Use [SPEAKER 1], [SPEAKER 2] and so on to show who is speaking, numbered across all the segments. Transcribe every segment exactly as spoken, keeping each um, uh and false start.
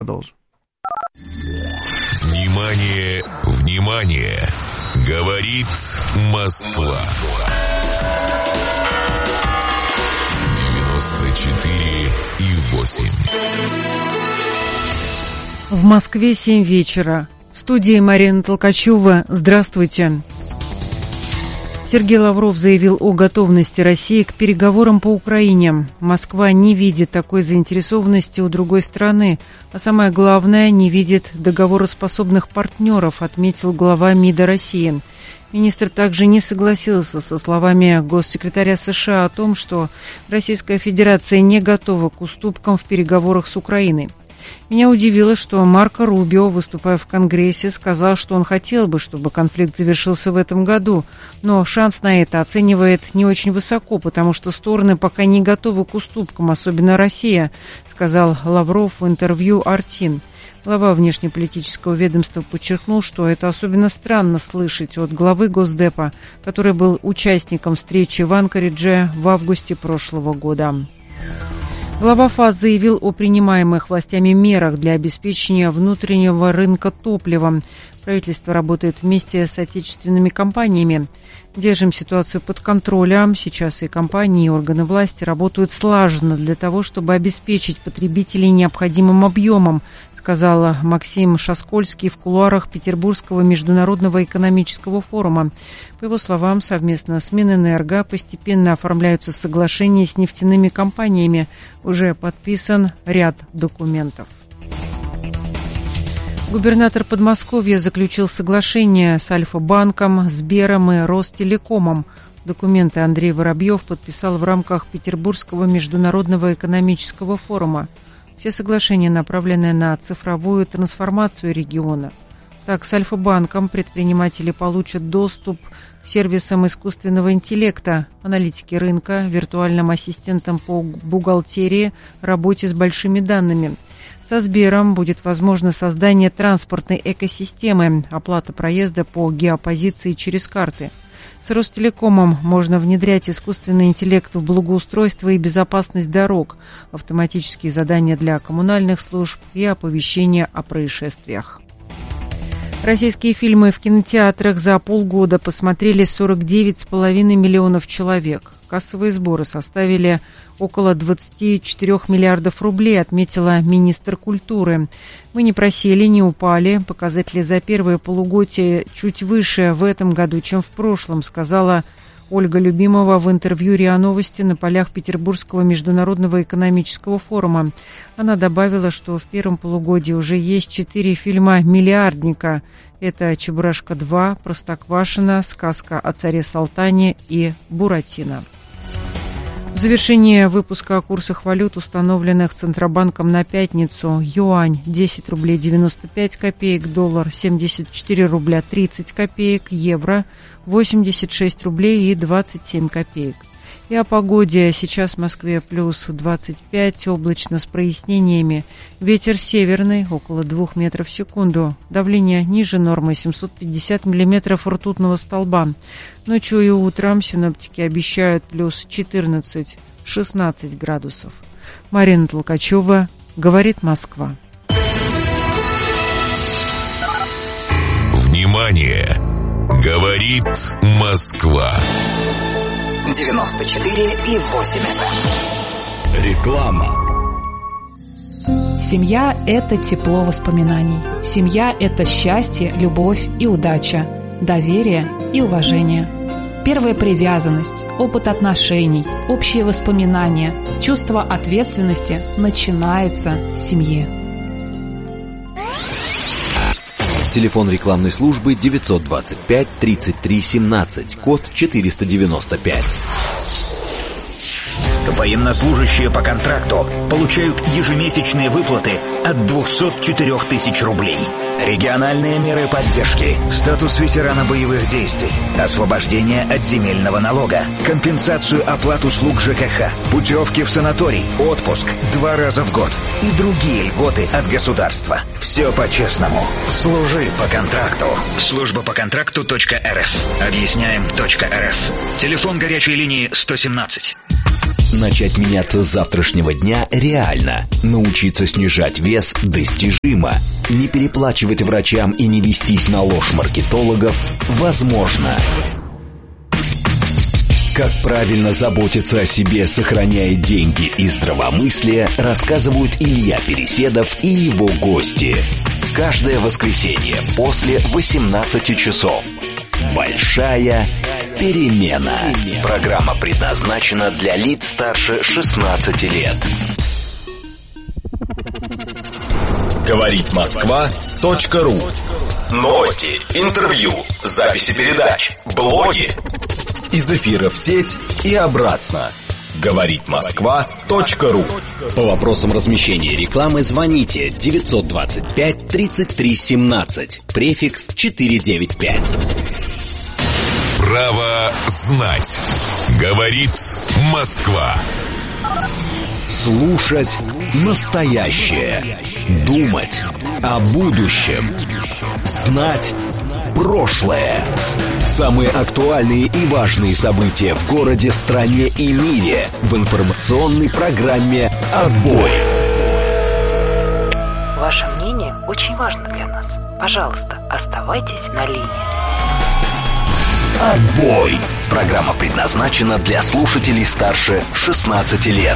[SPEAKER 1] Продолжим.
[SPEAKER 2] Внимание, внимание! Говорит Москва. девяносто четыре и восемь.
[SPEAKER 3] В Москве семь вечера. В студии Марина Толкачева. Здравствуйте. Сергей Лавров заявил о готовности России к переговорам по Украине. Москва не видит такой заинтересованности у другой страны, а самое главное, не видит договороспособных партнеров, отметил глава МИДа России. Министр также не согласился со словами госсекретаря США о том, что Российская Федерация не готова к уступкам в переговорах с Украиной. Меня удивило, что Марко Рубио, выступая в Конгрессе, сказал, что он хотел бы, чтобы конфликт завершился в этом году, но шанс на это оценивает не очень высоко, потому что стороны пока не готовы к уступкам, особенно Россия, сказал Лавров в интервью «Артин». Глава внешнеполитического ведомства подчеркнул, что это особенно странно слышать от главы Госдепа, который был участником встречи в Анкоридже в августе прошлого года. Глава ФАС заявил о принимаемых властями мерах для обеспечения внутреннего рынка топлива. Правительство работает вместе с отечественными компаниями. Держим ситуацию под контролем. Сейчас и компании, и органы власти работают слаженно для того, чтобы обеспечить потребителей необходимым объемом, сказал Максим Шаскольский в кулуарах Петербургского международного экономического форума. По его словам, совместно с Минэнерго постепенно оформляются соглашения с нефтяными компаниями. Уже подписан ряд документов. Губернатор Подмосковья заключил соглашение с Альфа-банком, Сбером и Ростелекомом. Документы Андрей Воробьев подписал в рамках Петербургского международного экономического форума. Все соглашения направлены на цифровую трансформацию региона. Так, с Альфа-банком предприниматели получат доступ к сервисам искусственного интеллекта, аналитике рынка, виртуальным ассистентам по бухгалтерии, работе с большими данными. Со Сбером будет возможно создание транспортной экосистемы, оплата проезда по геопозиции через карты. С Ростелекомом можно внедрять искусственный интеллект в благоустройство и безопасность дорог, автоматические задания для коммунальных служб и оповещения о происшествиях. Российские фильмы в кинотеатрах за полгода посмотрели сорок девять с половиной миллионов человек. Кассовые сборы составили около двадцать четыре миллиардов рублей, отметила министр культуры. Мы не просели, не упали. Показатели за первое полугодие чуть выше в этом году, чем в прошлом, сказала Ольга Любимова в интервью РИА Новости на полях Петербургского международного экономического форума. Она добавила, что в первом полугодии уже есть четыре фильма «Миллиардника». Это «Чебурашка два», «Простоквашино», «Сказка о царе Салтане» и «Буратино». В завершение выпуска о курсах валют, установленных Центробанком на пятницу. Юань десять рублей девяносто пять копеек, доллар семьдесят четыре рубля тридцать копеек, евро восемьдесят шесть рублей и двадцать семь копеек. И о погоде. Сейчас в Москве плюс двадцать пять, облачно с прояснениями. Ветер северный, около двух метров в секунду. Давление ниже нормы, семьсот пятьдесят миллиметров ртутного столба. Ночью и утром синоптики обещают плюс четырнадцать-шестнадцать градусов. Марина Толкачева, говорит Москва.
[SPEAKER 2] Внимание! Говорит Москва.
[SPEAKER 4] девяносто четыре и восемь эф эм.
[SPEAKER 2] Реклама.
[SPEAKER 5] Семья – это тепло воспоминаний. Семья – это счастье, любовь и удача, доверие и уважение. Первая привязанность, опыт отношений, общие воспоминания, чувство ответственности начинается с семьи.
[SPEAKER 6] Телефон рекламной службы девятьсот двадцать пять тридцать три семнадцать, код четыреста девяносто пять.
[SPEAKER 7] Военнослужащие по контракту получают ежемесячные выплаты от двухсот четырёх тысяч рублей. Региональные меры поддержки, статус ветерана боевых действий, освобождение от земельного налога, компенсацию оплат услуг ЖКХ, путевки в санаторий, отпуск два раза в год и другие льготы от государства. Все по-честному. Служи по контракту. Служба по контракту .рф. Объясняем .рф. Телефон горячей линии сто семнадцать.
[SPEAKER 6] Начать меняться с завтрашнего дня реально. Научиться снижать вес достижимо. Не переплачивать врачам и не вестись на ложь маркетологов возможно. Как правильно заботиться о себе, сохраняя деньги и здравомыслие, рассказывают Илья Переседов и его гости. Каждое воскресенье после восемнадцати часов. Большая перемена. Программа предназначена для лиц старше шестнадцати лет.
[SPEAKER 2] Говорит Москва точка ру. Новости, интервью, записи передач, блоги. Из эфира в сеть и обратно. Говорит Москва точка ру.
[SPEAKER 6] По вопросам размещения рекламы звоните девятьсот двадцать пять тридцать три семнадцать, префикс четыреста девяносто пять.
[SPEAKER 2] Право знать. Говорит Москва.
[SPEAKER 6] Слушать настоящее. Думать о будущем. Знать прошлое. Самые актуальные и важные события в городе, стране и мире в информационной программе «Отбой».
[SPEAKER 1] Ваше мнение очень важно для нас. Пожалуйста, оставайтесь на линии.
[SPEAKER 6] «Отбой». Программа предназначена для слушателей старше шестнадцати лет.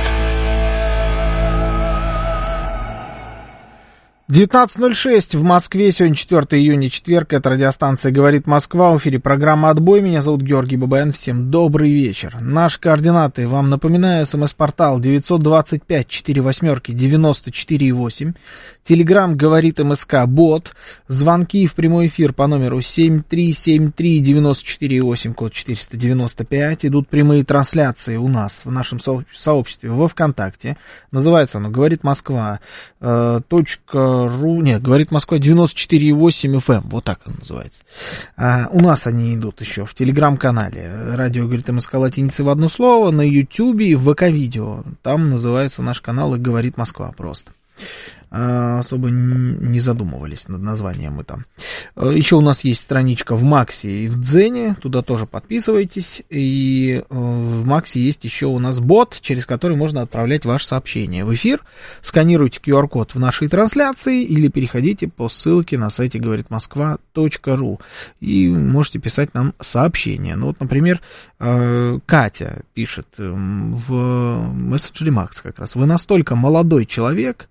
[SPEAKER 8] девятнадцать ноль шесть в Москве, сегодня четвёртого июня, четверг, это радиостанция «Говорит Москва», в эфире программа «Отбой», меня зовут Георгий Бабаян, всем добрый вечер. Наши координаты, вам напоминаю, смс-портал девятьсот двадцать пять сорок восемь девяносто четыре восемь, телеграмм «Говорит МСК», бот, звонки в прямой эфир по номеру семь три семь три девять четыре восемь, код четыреста девяносто пять, идут прямые трансляции у нас в нашем сообществе во ВКонтакте, называется оно «Говорит Москва», э, точка ру, нет, говорит Москва девяносто четыре восемь эф эм, вот так он называется. А, у нас они идут еще в телеграм-канале. Радио говорит МСК латиницей в одно слово, на Ютьюбе и в ВК-видео. Там называется наш канал и говорит Москва просто. А, особо не задумывались над названием мы там. Еще у нас есть страничка в Максе и в Дзене, туда тоже подписывайтесь. И в Максе есть еще у нас бот, через который можно отправлять ваши сообщения в эфир. Сканируйте ку ар код в нашей трансляции или переходите по ссылке на сайте говорит москва точка ру и можете писать нам сообщения. Ну вот, например, Катя пишет в мессенджере Макс как раз: вы настолько молодой человек,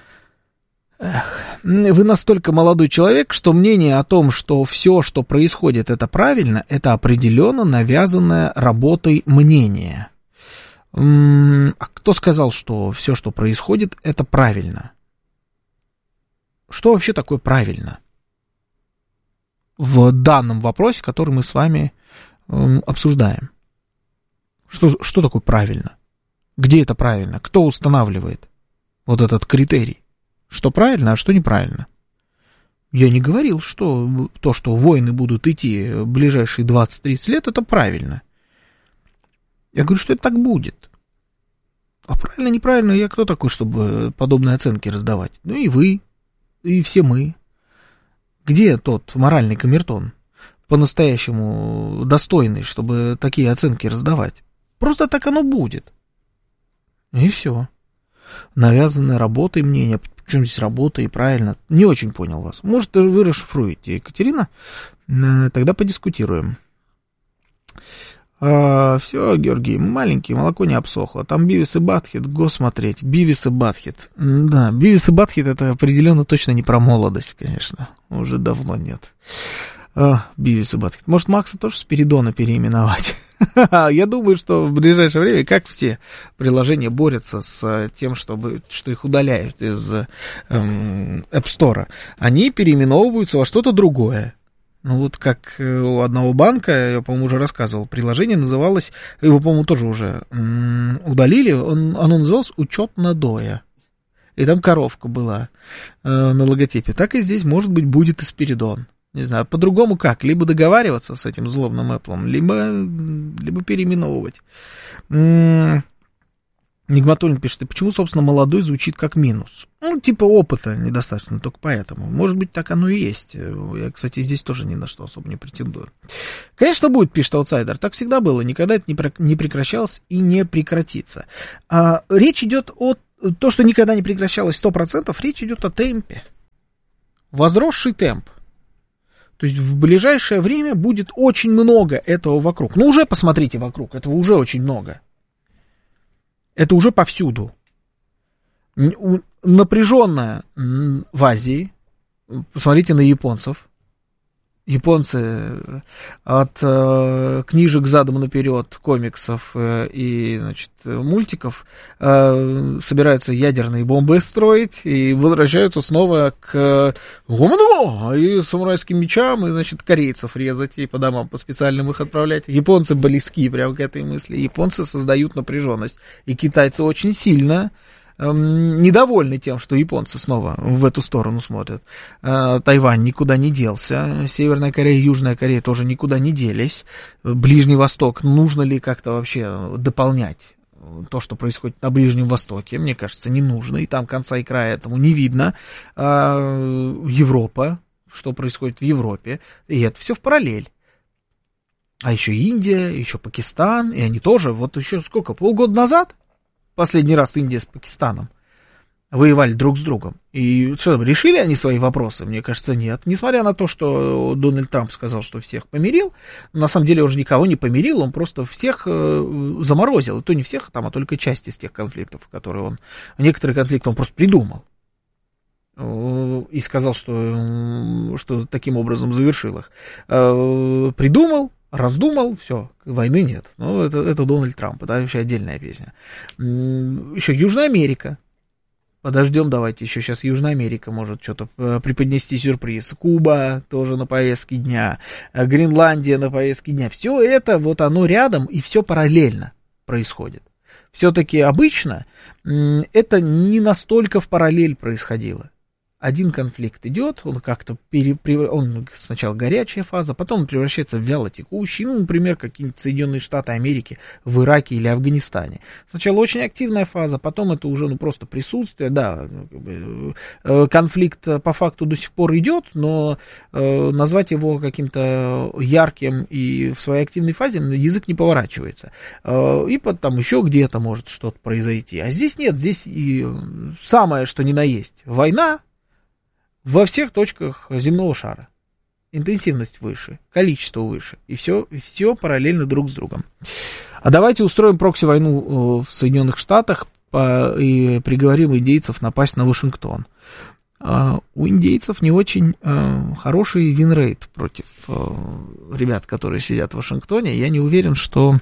[SPEAKER 8] Вы настолько молодой человек, что мнение о том, что все, что происходит, это правильно, это определенно навязанное работой мнение. А кто сказал, что все, что происходит, это правильно? Что вообще такое правильно? В данном вопросе, который мы с вами обсуждаем. Что, что такое правильно? Где это правильно? Кто устанавливает вот этот критерий? Что правильно, а что неправильно? Я не говорил, что то, что войны будут идти в ближайшие двадцать-тридцать лет, это правильно. Я говорю, что это так будет. А правильно, неправильно, я кто такой, чтобы подобные оценки раздавать? Ну и вы, и все мы. Где тот моральный камертон, по-настоящему достойный, чтобы такие оценки раздавать? Просто так оно будет. И все. Навязанное работой мнение. Причем здесь работа и правильно. Не очень понял вас. Может, вы расшифруете, Екатерина? Тогда подискутируем. А, все, Георгий, маленький, молоко не обсохло. Там Бивис и Батхед, го смотреть. Бивис и Батхед. Да, Бивис и Батхед это определенно точно не про молодость, конечно. Уже давно нет. А, Бивис и Батхед. Может, Макса тоже Спиридона переименовать? Я думаю, что в ближайшее время, как все приложения борются с тем, чтобы, что их удаляют из эм, App Store, они переименовываются во что-то другое. Ну вот как у одного банка, я, по-моему, уже рассказывал, приложение называлось, его, по-моему, тоже уже м- удалили, он, оно называлось «Учет надоя». И там коровка была э, на логотипе. Так и здесь, может быть, будет и Спиридон. Не знаю, по-другому как? Либо договариваться с этим злобным Apple, либо, либо переименовывать. М-м- Нигматуллин пишет, и почему, собственно, молодой звучит как минус? Ну, типа опыта недостаточно, только поэтому. Может быть, так оно и есть. Я, кстати, здесь тоже ни на что особо не претендую. Конечно, будет, пишет аутсайдер. Так всегда было. Никогда это не прекращалось и не прекратится. А, речь идет о... То, что никогда не прекращалось сто процентов, речь идет о темпе. Возросший темп. То есть в ближайшее время будет очень много этого вокруг. Ну, уже посмотрите вокруг. Этого уже очень много. Это уже повсюду. Напряженная в Азии. Посмотрите на японцев. Японцы от э, книжек задом наперед, комиксов э, и, значит, мультиков э, собираются ядерные бомбы строить и возвращаются снова к гуману и самурайским мечам, и, значит, корейцев резать и по домам по специальным их отправлять. Японцы близки прямо к этой мысли. Японцы создают напряженность. И китайцы очень сильно недовольны тем, что японцы снова в эту сторону смотрят. Тайвань никуда не делся, Северная Корея, Южная Корея тоже никуда не делись. Ближний Восток, нужно ли как-то вообще дополнять то, что происходит на Ближнем Востоке? Мне кажется, не нужно, и там конца и края этому не видно. Европа, что происходит в Европе, и это все в параллель. А еще Индия, еще Пакистан, и они тоже, вот еще сколько, полгода назад последний раз Индия с Пакистаном воевали друг с другом. И что, решили они свои вопросы? Мне кажется, нет. Несмотря на то, что Дональд Трамп сказал, что всех помирил, на самом деле он же никого не помирил, он просто всех заморозил. И то не всех, там, а только часть из тех конфликтов, которые он... Некоторые конфликты он просто придумал. И сказал, что, что таким образом завершил их. Придумал, раздумал, все, войны нет. Ну, это, это Дональд Трамп, это вообще отдельная песня. Еще Южная Америка. Подождем, давайте еще сейчас Южная Америка может что-то преподнести сюрприз. Куба тоже на повестке дня. Гренландия на повестке дня. Все это, вот оно рядом, и все параллельно происходит. Все-таки обычно это не настолько в параллель происходило. Один конфликт идет, он как-то пере, он сначала горячая фаза, потом он превращается в вялотекущий, ну, например, какие-нибудь Соединенные Штаты Америки в Ираке или Афганистане. Сначала очень активная фаза, потом это уже ну, просто присутствие, да, конфликт по факту до сих пор идет, но э, назвать его каким-то ярким и в своей активной фазе язык не поворачивается. Э, и потом еще где-то может что-то произойти. А здесь нет, здесь и самое, что ни на есть, война, во всех точках земного шара. Интенсивность выше, количество выше. И все, все параллельно друг с другом. А давайте устроим прокси-войну в Соединенных Штатах и приговорим индейцев напасть на Вашингтон. У индейцев не очень хороший винрейт против ребят, которые сидят в Вашингтоне. Я не уверен, что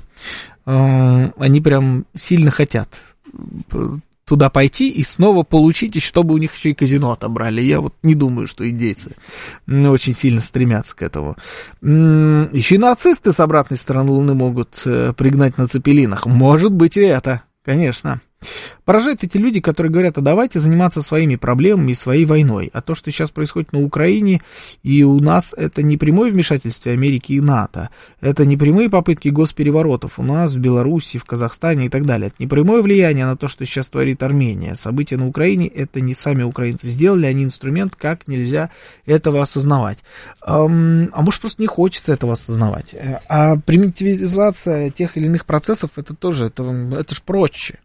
[SPEAKER 8] они прям сильно хотят туда пойти и снова получить, чтобы у них еще и казино отобрали. Я вот не думаю, что индейцы очень сильно стремятся к этому. Еще и нацисты с обратной стороны Луны могут пригнать на цепелинах. Может быть и это, конечно. Поражают эти люди, которые говорят, а давайте заниматься своими проблемами и своей войной. А то, что сейчас происходит на Украине и у нас, это не прямое вмешательство Америки и НАТО. Это не прямые попытки госпереворотов у нас, в Беларуси, в Казахстане и так далее. Это не прямое влияние на то, что сейчас творит Армения. События на Украине, это не сами украинцы сделали, они инструмент, как нельзя этого осознавать. А может, просто не хочется этого осознавать. А примитивизация тех или иных процессов, это тоже, это, это ж проще.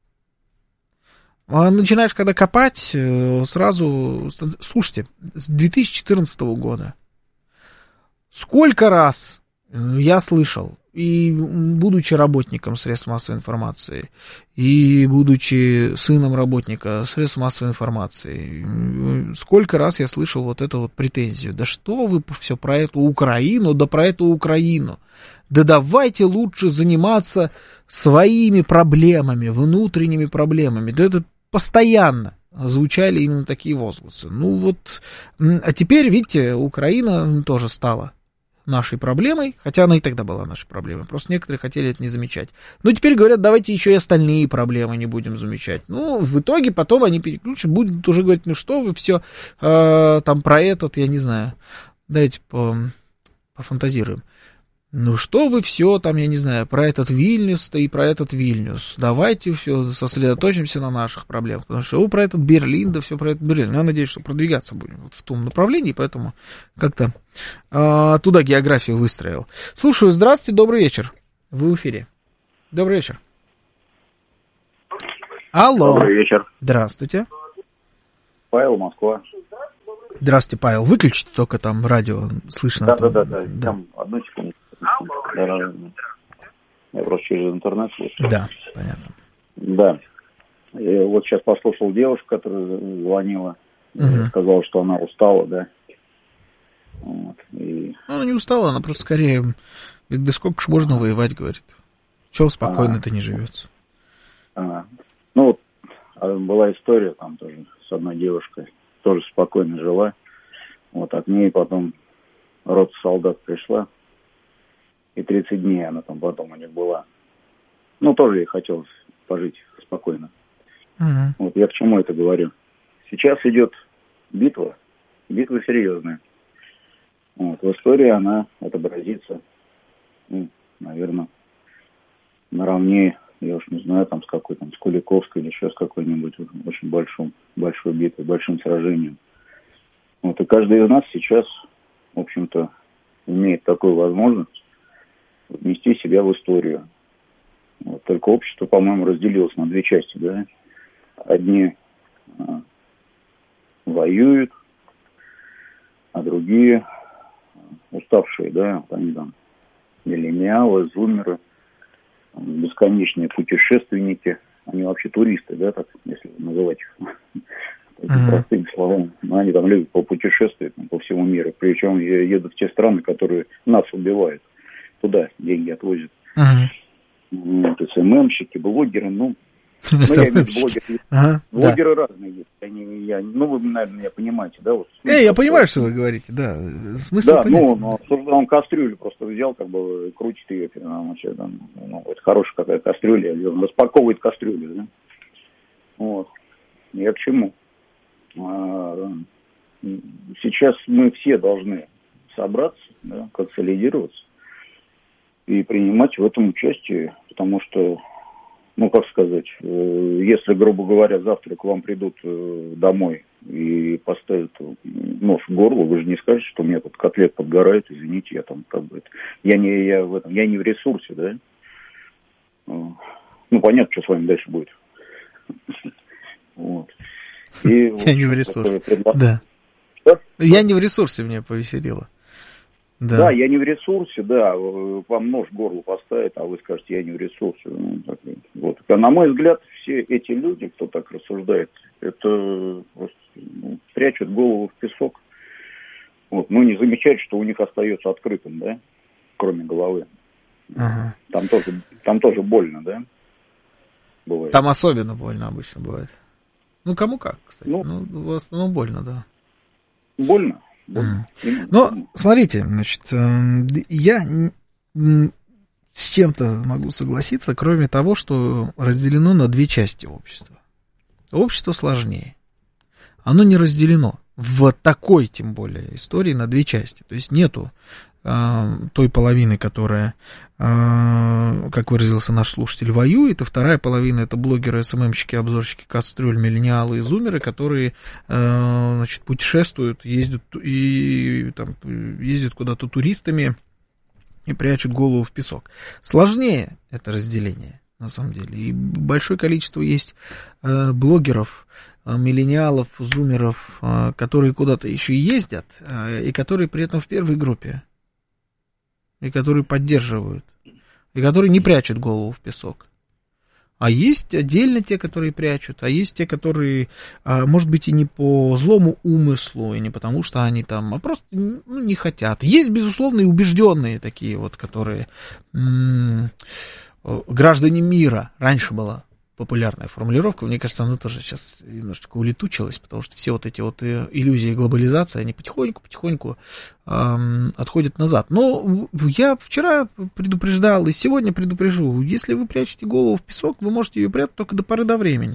[SPEAKER 8] Начинаешь, когда копать, сразу... Слушайте, с две тысячи четырнадцатого года сколько раз я слышал, и будучи работником средств массовой информации, и будучи сыном работника средств массовой информации, сколько раз я слышал вот эту вот претензию. Да что вы все про эту Украину, да про эту Украину. Да давайте лучше заниматься своими проблемами, внутренними проблемами. Да это постоянно звучали именно такие возгласы. Ну вот, а теперь, видите, Украина тоже стала нашей проблемой, хотя она и тогда была нашей проблемой, просто некоторые хотели это не замечать. Но теперь говорят, давайте еще и остальные проблемы не будем замечать. Ну, в итоге потом они переключат, будут уже говорить, ну что вы все э, там про этот, я не знаю, давайте по, пофантазируем. Ну что вы все там, я не знаю, про этот Вильнюс-то и про этот Вильнюс. Давайте все сосредоточимся на наших проблемах. Потому что вы про этот Берлин, да все про этот Берлин. Я надеюсь, что продвигаться будем вот в том направлении, поэтому как-то а, туда географию выстроил. Слушаю, здравствуйте, добрый вечер. Вы в эфире. Добрый вечер. Алло.
[SPEAKER 9] Добрый вечер.
[SPEAKER 8] Здравствуйте.
[SPEAKER 9] Павел, Москва.
[SPEAKER 8] Здравствуйте, Павел. Выключите только там радио, слышно.
[SPEAKER 9] Да, да, да, да, да. Там одну секунду. Я просто через интернет слушаю.
[SPEAKER 8] Да, понятно.
[SPEAKER 9] Да. И вот сейчас послушал девушку, которая звонила.
[SPEAKER 8] Угу.
[SPEAKER 9] Сказала, что она устала, да. Вот. И...
[SPEAKER 8] Ну, она не устала, она просто скорее... Да сколько ж можно воевать, говорит. Чего спокойно-то не живется.
[SPEAKER 9] А. Ну, вот была история там тоже с одной девушкой. Тоже спокойно жила. Вот от ней потом рота солдат пришла. И тридцать дней она там потом у них была. Ну, тоже ей хотелось пожить спокойно.
[SPEAKER 8] Uh-huh.
[SPEAKER 9] Вот я к чему это говорю. Сейчас идет битва. Битва серьезная. Вот, в истории она отобразится, ну, наверное, наравне, я уж не знаю, там с какой там, с Куликовской или еще с какой-нибудь очень большой, большой битвой, большим сражением. Вот, и каждый из нас сейчас, в общем-то, имеет такую возможность внести себя в историю. Вот, только общество, по-моему, разделилось на две части, да. Одни а, воюют, а другие уставшие, да, они там миллениалы, зумеры, бесконечные путешественники, они вообще туристы, да, так, если называть их такими простыми словами. Но они там любят попутешествовать по всему миру, причем едут в те страны, которые нас убивают. Туда деньги отвозят.
[SPEAKER 8] Uh-huh.
[SPEAKER 9] Вот, эс эм эм-щики, блогеры, ну, ну я имею в виду блогеры,
[SPEAKER 8] ага,
[SPEAKER 9] блогеры
[SPEAKER 8] да.
[SPEAKER 9] разные есть. Они, я, ну, вы, наверное, меня понимаете, да? Вот,
[SPEAKER 8] э, я понимаю, что вы говорите, да. Смысл
[SPEAKER 9] да,
[SPEAKER 8] понятен.
[SPEAKER 9] ну, ну, он кастрюлю просто взял, как бы, крутит ее, значит, там, ну, это хорошая какая кастрюля, он распаковывает кастрюлю, да? Вот. Я к чему? А, сейчас мы все должны собраться, да, консолидироваться и принимать в этом участие, потому что, ну, как сказать, если, грубо говоря, завтра к вам придут домой и поставят нож в горло, вы же не скажете, что у меня тут котлет подгорает, извините, я там как бы, я не, я в этом, я не в ресурсе, да? Ну, понятно, что с вами дальше будет. Вот. И
[SPEAKER 8] я не в ресурсе, да. Я не в ресурсе, меня повеселило. Да.
[SPEAKER 9] Да, я не в ресурсе, да, вам нож в горло поставит, а вы скажете, я не в ресурсе. Ну, так, вот. А на мой взгляд, все эти люди, кто так рассуждает, это просто, ну, прячут голову в песок. Вот. Ну, не замечают, что у них остается открытым, да, кроме головы.
[SPEAKER 8] Ага.
[SPEAKER 9] Там тоже, там тоже больно, да, бывает.
[SPEAKER 8] Там особенно больно обычно бывает. Ну, кому как, кстати. Ну, ну в основном больно, да.
[SPEAKER 9] Больно?
[SPEAKER 8] Mm. Но, смотрите, значит, я с чем-то могу согласиться, кроме того, что разделено на две части общества. Общество сложнее. Оно не разделено в такой, тем более, истории на две части. То есть нету э, той половины, которая, э, как выразился наш слушатель, воюет, и вторая половина — это блогеры, эс эм эм-щики, обзорщики кастрюль, миллениалы и зумеры, которые, э, значит, путешествуют, ездят, и, там, ездят куда-то туристами и прячут голову в песок. Сложнее это разделение, на самом деле. И большое количество есть э, блогеров, миллениалов, зумеров, которые куда-то еще ездят, и которые при этом в первой группе, и которые поддерживают, и которые не прячут голову в песок. А есть отдельно те, которые прячут, а есть те, которые, может быть, и не по злому умыслу, и не потому, что они там, а просто, ну, не хотят. Есть, безусловно, и убежденные такие вот, которые м- граждане мира. Раньше была популярная формулировка, мне кажется, она тоже сейчас немножечко улетучилась, потому что все вот эти вот иллюзии глобализации, они потихоньку-потихоньку эм, отходят назад. Но я вчера предупреждал и сегодня предупрежу, если вы прячете голову в песок, вы можете ее прятать только до поры до времени.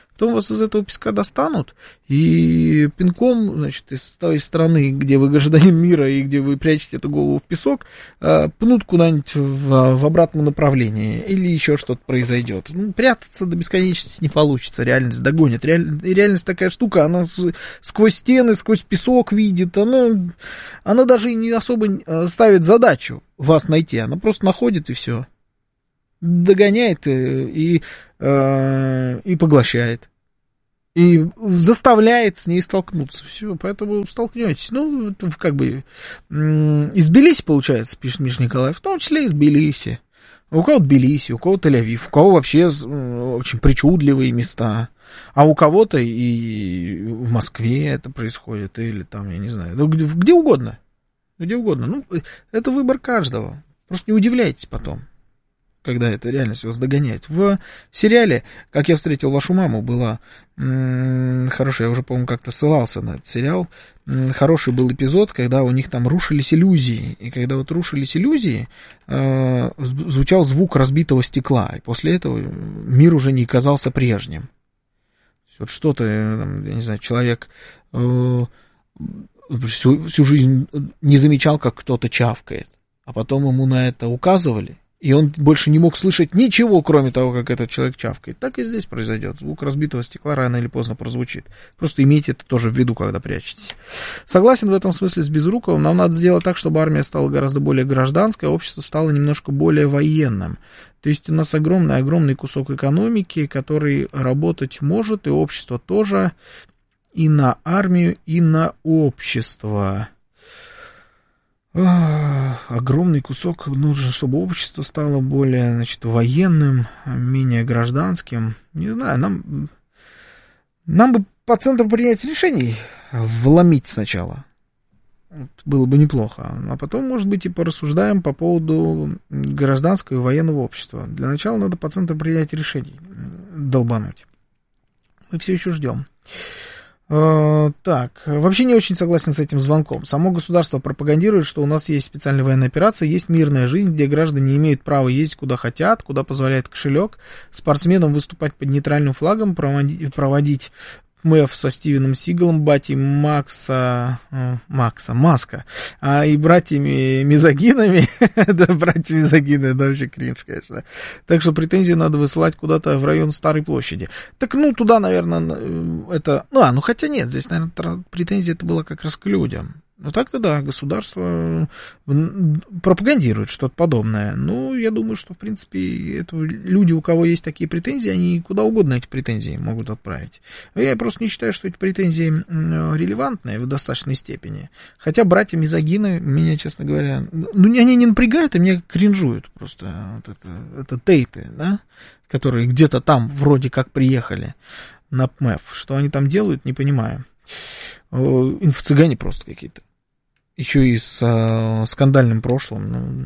[SPEAKER 8] Потом вас из этого песка достанут и пинком, значит, из той страны, где вы гражданин мира и где вы прячете эту голову в песок, пнут куда-нибудь в, в обратном направлении или еще что-то произойдет. Ну, прятаться до бесконечности не получится, реальность догонит. Реаль, реальность такая штука, она сквозь стены, сквозь песок видит, она, она даже не особо ставит задачу вас найти, она просто находит и все. Догоняет и, э, и поглощает. И заставляет с ней столкнуться. Все, поэтому столкнетесь. Ну, как бы из Тбилиси, получается, пишет Миша Николаев, в том числе из Тбилиси. У кого-то Тбилиси, у кого-то Тель-Авив, у кого вообще очень причудливые места. А у кого-то и в Москве это происходит, или там, я не знаю, где, где угодно. Где угодно. Ну, это выбор каждого. Просто не удивляйтесь потом, когда эта реальность вас догоняет. В сериале «Как я встретил вашу маму» было м- хорошо, я уже, по-моему, как-то ссылался на этот сериал. М- хороший был эпизод, когда у них там рушились иллюзии. И когда вот рушились иллюзии, э- звучал звук разбитого стекла. И после этого мир уже не казался прежним. Вот что-то, я не знаю, человек э- всю, всю жизнь не замечал, как кто-то чавкает. А потом ему на это указывали. И он больше не мог слышать ничего, кроме того, как этот человек чавкает. Так и здесь произойдет. Звук разбитого стекла рано или поздно прозвучит. Просто имейте это тоже в виду, когда прячетесь. Согласен в этом смысле с Безруковым. Нам надо сделать так, чтобы армия стала гораздо более гражданской, а общество стало немножко более военным. То есть у нас огромный-огромный кусок экономики, который работать может, и общество тоже, и на армию, и на общество. Огромный кусок нужен, чтобы общество стало более, значит, военным, менее гражданским. Не знаю, нам, нам бы по центру принятия решений вломить сначала. Вот, было бы неплохо. А потом, может быть, и порассуждаем по поводу гражданского и военного общества. Для начала надо по центру принятия решений долбануть. Мы все еще ждем. Так, вообще не очень согласен с этим звонком. Само государство пропагандирует, что у нас есть специальная военная операция, есть мирная жизнь, где граждане имеют право ездить куда хотят, куда позволяет кошелек, спортсменам выступать под нейтральным флагом, проводить, проводить МЭФ со Стивеном Сигалом, батей Макса, Макса, Маска, а и братьями Мизогинами, да, братья Мизогины, это вообще кринж, конечно. Так что претензии надо высылать куда-то в район Старой площади. Так, ну, туда, наверное, это, ну, а, ну, хотя нет, здесь, наверное, претензия это было как раз к людям. Ну, так-то да, государство пропагандирует что-то подобное. Ну, я думаю, что, в принципе, это люди, у кого есть такие претензии, они куда угодно эти претензии могут отправить. Я просто не считаю, что эти претензии релевантные в достаточной степени. Хотя братья Мизогины меня, честно говоря, ну, они не напрягают, а меня кринжуют просто. Вот это, это тейты, да, которые где-то там вроде как приехали на ПМЭФ. Что они там делают, не понимаю. Инфо-цыгане просто какие-то. Еще и с э, скандальным прошлым. Ну,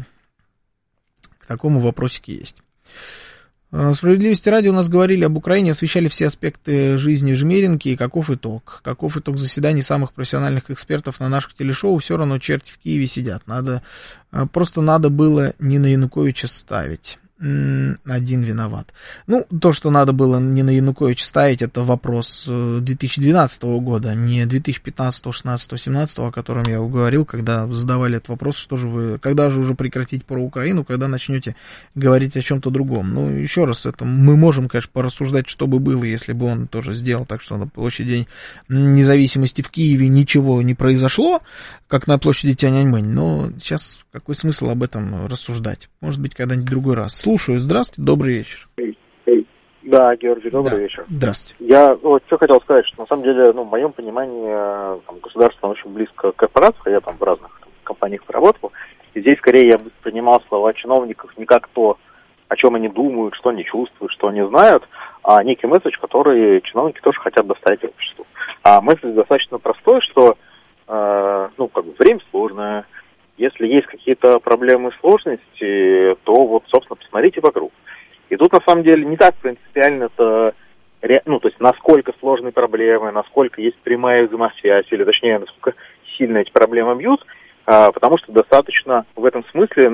[SPEAKER 8] к такому вопросики есть. Справедливости ради у нас говорили об Украине, освещали все аспекты жизни Жмеринки, и каков итог? Каков итог заседаний самых профессиональных экспертов на наших телешоу? Все равно черти в Киеве сидят. Надо, просто надо было не на Януковича ставить. Один виноват. Ну, то, что надо было не на Януковича ставить, это вопрос две тысячи двенадцатого года, не две тысячи пятнадцатого, шестнадцатого, семнадцатого, о котором я говорил, когда задавали этот вопрос, что же вы, когда же уже прекратить про Украину, когда начнете говорить о чем-то другом. Ну, еще раз, это мы можем, конечно, порассуждать, что бы было, если бы он тоже сделал так, что на площади Независимости в Киеве ничего не произошло, как на площади Тяньаньмэнь, но сейчас какой смысл об этом рассуждать? Может быть, когда-нибудь в другой раз. Слушаю, здравствуйте, добрый вечер.
[SPEAKER 10] Да, Георгий, добрый да. вечер.
[SPEAKER 8] Здравствуйте.
[SPEAKER 10] Я вот что хотел сказать, что на самом деле, ну, в моем понимании, там, государство очень близко к корпорациям, я там в разных там, компаниях поработал, и здесь скорее я воспринимал слова чиновников не как то, о чем они думают, что они чувствуют, что они знают, а некий месседж, который чиновники тоже хотят доставить обществу. А месседж достаточно простой, что, э, ну, как бы время сложное, если есть какие-то проблемы и сложности, то вот, собственно, посмотрите вокруг. И тут, на самом деле, не так принципиально это, ну, то есть, насколько сложные проблемы, насколько есть прямая взаимосвязь, или, точнее, насколько сильно эти проблемы бьют, потому что достаточно в этом смысле, ну,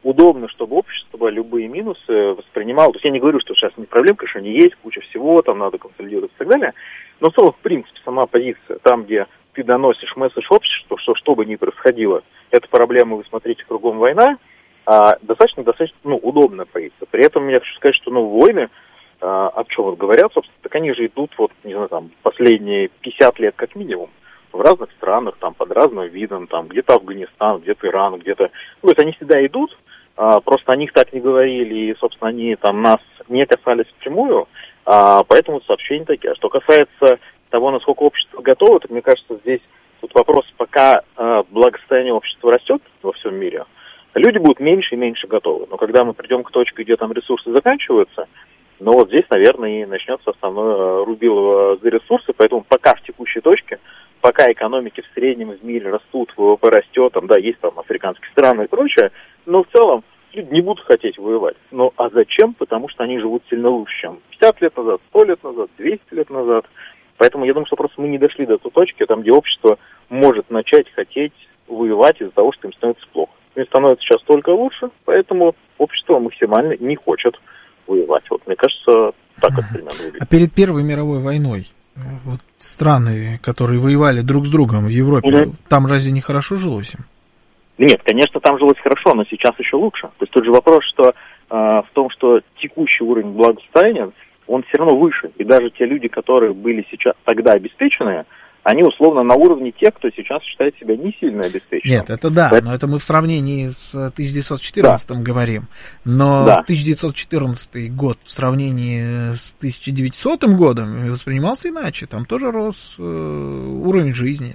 [SPEAKER 10] удобно, чтобы общество любые минусы воспринимало. То есть я не говорю, что сейчас не проблем, конечно, они есть, куча всего, там надо консолидироваться и так далее. Но в целом, в принципе, сама позиция, там, где ты доносишь месседж обществу, что что бы ни происходило, это проблема, вы смотрите, кругом война, а, достаточно, достаточно, ну, удобная позиция. При этом я хочу сказать, что, ну, войны, а, о чем вот говорят, собственно, так они же идут, вот, не знаю, там, последние пятьдесят лет как минимум, в разных странах, там, под разным видом, там, где-то Афганистан, где-то Иран, где-то, ну, то есть они всегда идут, а, просто о них так не говорили, и, собственно, они, там, нас не касались впрямую, а, поэтому сообщения такие. А что касается того, насколько общество готово, то, мне кажется, здесь тут вопрос, пока э, благосостояние общества растет во всем мире, люди будут меньше и меньше готовы. Но когда мы придем к точке, где там ресурсы заканчиваются, ну вот здесь, наверное, и начнется основное рубилово за ресурсы. Поэтому пока в текущей точке, пока экономики в среднем в мире растут, ВВП растет, там, да, есть там африканские страны и прочее, но в целом люди не будут хотеть воевать. Ну а зачем? Потому что они живут сильно лучше, чем пятьдесят лет назад, сто лет назад, двести лет назад. Поэтому я думаю, что просто мы не дошли до той точки, там, где общество может начать хотеть воевать из-за того, что им становится плохо. Им становится сейчас только лучше, поэтому общество максимально не хочет воевать. Вот, мне кажется, так это примерно выглядит.
[SPEAKER 8] А перед Первой мировой войной вот страны, которые воевали друг с другом в Европе, mm-hmm. там разве не хорошо жилось им?
[SPEAKER 10] Нет, конечно, там жилось хорошо, но сейчас еще лучше. То есть тут же вопрос, что э, в том, что текущий уровень благосостояния, он все равно выше. И даже те люди, которые были сейчас тогда обеспеченные, они условно на уровне тех, кто сейчас считает себя не сильно обеспеченным.
[SPEAKER 8] Нет, это да, но это мы в сравнении с тысяча девятьсот четырнадцатым да. говорим. Но да. тысяча девятьсот четырнадцатый год в сравнении с тысяча девятисотым годом воспринимался иначе. Там тоже рос э, уровень жизни.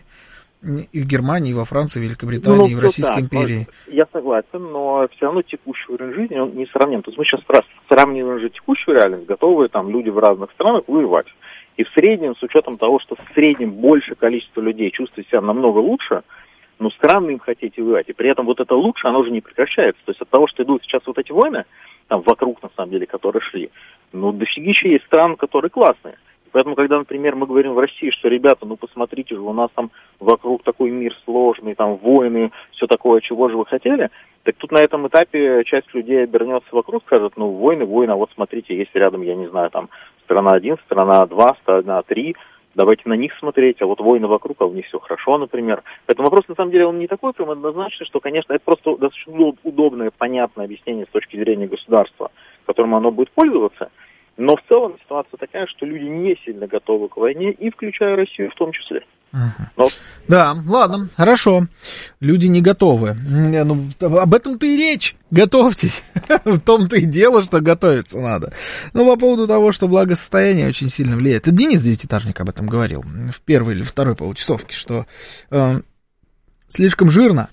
[SPEAKER 8] И в Германии, и во Франции, и в Великобритании, ну, и в Российской да, империи.
[SPEAKER 10] Я согласен, но все равно текущий уровень жизни, он не сравним. То есть мы сейчас сравниваем же текущую реальность, готовые там люди в разных странах воевать. И в среднем, с учетом того, что в среднем большее количество людей чувствует себя намного лучше, ну, странно им хотеть воевать. И при этом вот это лучше, оно же не прекращается. То есть от того, что идут сейчас вот эти войны, там вокруг, на самом деле, которые шли, ну, дофигища есть стран, которые классные. Поэтому, когда, например, мы говорим в России, что, ребята, ну, посмотрите же, у нас там вокруг такой мир сложный, там войны, все такое, чего же вы хотели, так тут на этом этапе часть людей обернется вокруг, скажет, ну, войны, войны, а вот смотрите, есть рядом, я не знаю, там, страна один, страна два, страна три, давайте на них смотреть, а вот войны вокруг, а в них все хорошо, например. Поэтому вопрос, на самом деле, он не такой прям однозначный, что, конечно, это просто достаточно удобное, понятное объяснение с точки зрения государства, которым оно будет пользоваться. Но в целом ситуация такая, что люди не сильно готовы к войне, и включая Россию в том числе.
[SPEAKER 8] Uh-huh. Но... Да, ладно, хорошо. Люди не готовы. Ну, об этом-то и речь. Готовьтесь. В том-то и дело, что готовиться надо. Ну, по поводу того, что благосостояние очень сильно влияет. Это Денис Девятиэтажник об этом говорил в первой или второй получасовке, что э, слишком жирно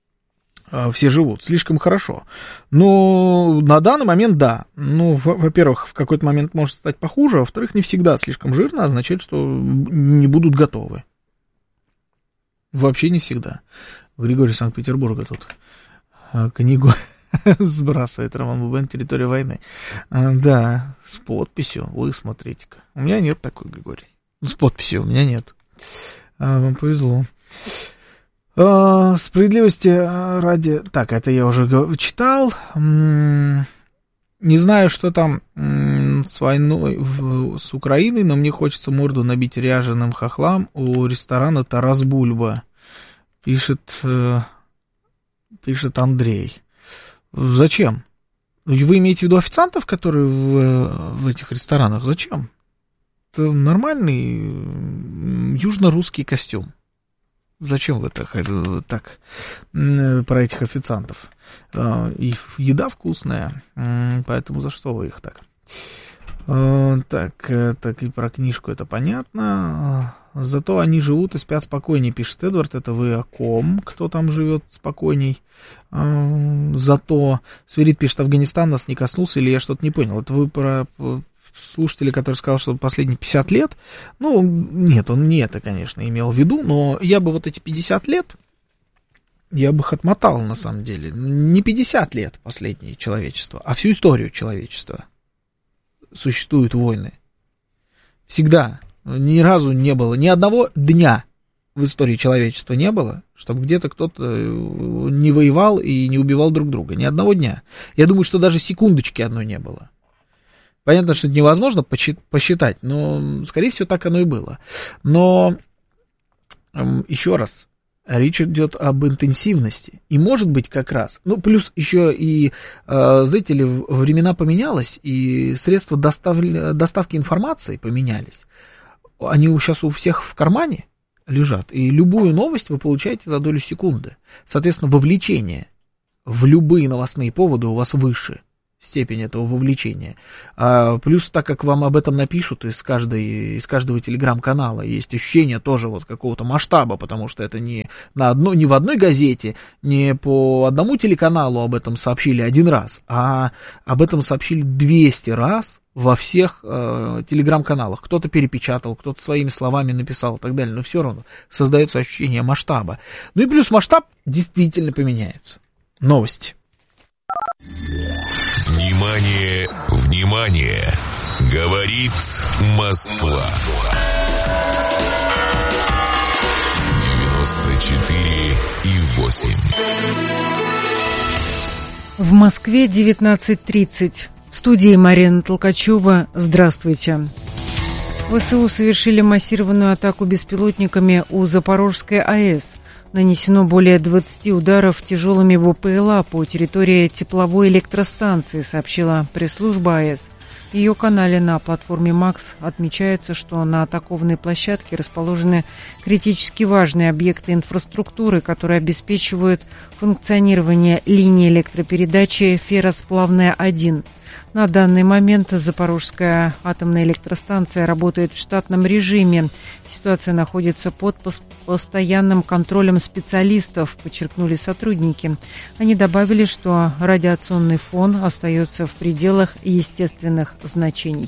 [SPEAKER 8] все живут, слишком хорошо. Но на данный момент да. Ну, во-первых, в какой-то момент может стать похуже, а во-вторых, не всегда слишком жирно означает, что не будут готовы. Вообще не всегда. Григорий Санкт-Петербурга тут книгу сбрасывает, Роман Бубен, «Территория войны». Да, с подписью, вы смотрите-ка. У меня нет такой, Григорий. С подписью у меня нет. Вам повезло. Uh, справедливости ради... Так, это я уже читал. Не знаю, что там с войной в... с Украиной, но мне хочется морду набить ряженым хохлам у ресторана «Тарас Бульба». Пишет, пишет Андрей. Зачем? Вы имеете в виду официантов, которые в, в этих ресторанах? Зачем? Это нормальный южно-русский костюм. Зачем вы так, так про этих официантов? И еда вкусная, поэтому за что вы их так? Так, так и про книжку это понятно. Зато они живут и спят спокойнее, пишет Эдвард. Это вы о ком? Кто там живет спокойней? Зато Сверид пишет, Афганистан нас не коснулся, или я что-то не понял. Это вы про... слушателя, который сказал, что последние пятьдесят лет, ну, нет, он не это, конечно, имел в виду, но я бы вот эти пятьдесят лет, я бы их отмотал, на самом деле. Не пятьдесят лет последнее человечество, а всю историю человечества существуют войны. Всегда. Ни разу не было ни одного дня, в истории человечества не было, чтобы где-то кто-то не воевал и не убивал друг друга. Ни одного дня. Я думаю, что даже секундочки одной не было. Понятно, что это невозможно посчитать, но, скорее всего, так оно и было. Но, еще раз, речь идет об интенсивности. И, может быть, как раз, ну, плюс еще и, знаете ли, времена поменялось, и средства достав... доставки информации поменялись. Они сейчас у всех в кармане лежат, и любую новость вы получаете за долю секунды. Соответственно, вовлечение в любые новостные поводы у вас выше. Степень этого вовлечения. А, плюс, так как вам об этом напишут из, каждой, из каждого телеграм-канала, есть ощущение тоже вот какого-то масштаба, потому что это не, на одно, не в одной газете, не по одному телеканалу об этом сообщили один раз, а об этом сообщили двести раз во всех э, телеграм-каналах. Кто-то перепечатал, кто-то своими словами написал и так далее, но все равно создается ощущение масштаба. Ну и плюс масштаб действительно поменяется. Новости.
[SPEAKER 2] Внимание, внимание! Говорит Москва. девяносто четыре и восемь.
[SPEAKER 3] В Москве девятнадцать тридцать. В студии Марина Толкачева. Здравствуйте. ВСУ совершили массированную атаку беспилотниками у Запорожской АЭС. Нанесено более двадцати ударов тяжелыми БПЛА по территории тепловой электростанции, сообщила пресс-служба АЭС. В ее канале на платформе МАКС отмечается, что на атакованной площадке расположены критически важные объекты инфраструктуры, которые обеспечивают функционирование линии электропередачи «Ферросплавная один». На данный момент Запорожская атомная электростанция работает в штатном режиме. Ситуация находится под постоянным контролем специалистов, подчеркнули сотрудники. Они добавили, что радиационный фон остается в пределах естественных значений.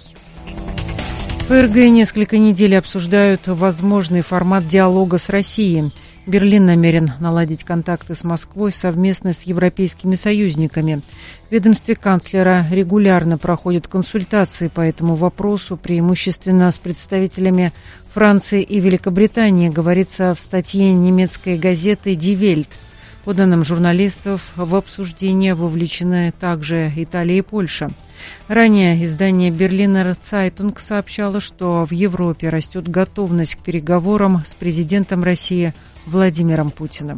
[SPEAKER 3] ФРГ несколько недель обсуждают возможный формат диалога с Россией. Берлин намерен наладить контакты с Москвой совместно с европейскими союзниками. В ведомстве канцлера регулярно проходят консультации по этому вопросу, преимущественно с представителями Франции и Великобритании, говорится в статье немецкой газеты «Die Welt». По данным журналистов, в обсуждение вовлечены также Италия и Польша. Ранее издание «Берлинер Цайтунг» сообщало, что в Европе растет готовность к переговорам с президентом России Владимиром Путиным.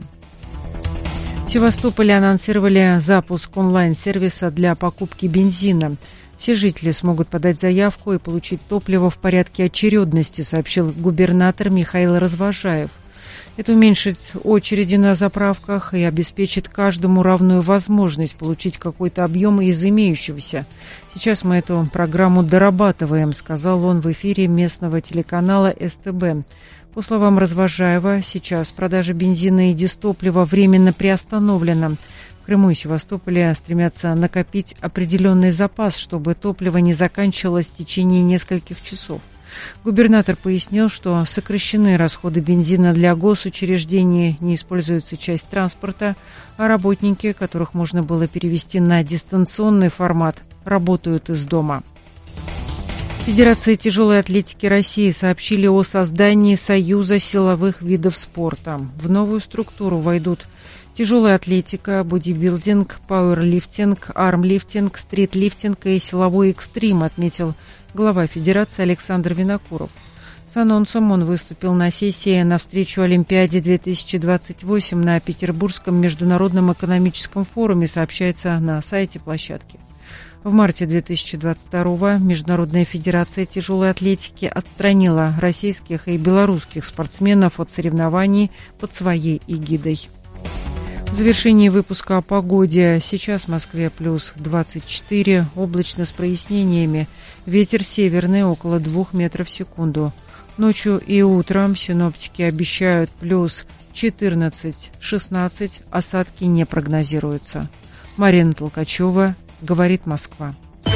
[SPEAKER 3] В Севастополе анонсировали запуск онлайн-сервиса для покупки бензина. Все жители смогут подать заявку и получить топливо в порядке очередности, сообщил губернатор Михаил Развожаев. Это уменьшит очереди на заправках и обеспечит каждому равную возможность получить какой-то объем из имеющегося. Сейчас мы эту программу дорабатываем, сказал он в эфире местного телеканала СТБ. По словам Развожаева, сейчас продажа бензина и дизтоплива временно приостановлена. В Крыму и Севастополе стремятся накопить определенный запас, чтобы топливо не заканчивалось в течение нескольких часов. Губернатор пояснил, что сокращены расходы бензина для госучреждений, не используется часть транспорта, а работники, которых можно было перевести на дистанционный формат, работают из дома. Федерация тяжелой атлетики России сообщили о создании Союза силовых видов спорта. В новую структуру войдут тяжелая атлетика, бодибилдинг, пауэрлифтинг, армлифтинг, стритлифтинг и силовой экстрим, отметил глава Федерации Александр Винокуров. С анонсом он выступил на сессии навстречу Олимпиаде две тысячи двадцать восемь на Петербургском международном экономическом форуме, сообщается на сайте площадки. В марте две тысячи двадцать второго Международная федерация тяжелой атлетики отстранила российских и белорусских спортсменов от соревнований под своей эгидой. В завершении выпуска о погоде. Сейчас в Москве плюс двадцать четыре, облачно с прояснениями. Ветер северный около двух метров в секунду. Ночью и утром синоптики обещают плюс четырнадцать-шестнадцать, осадки не прогнозируются. Марина Толкачева, говорит Москва.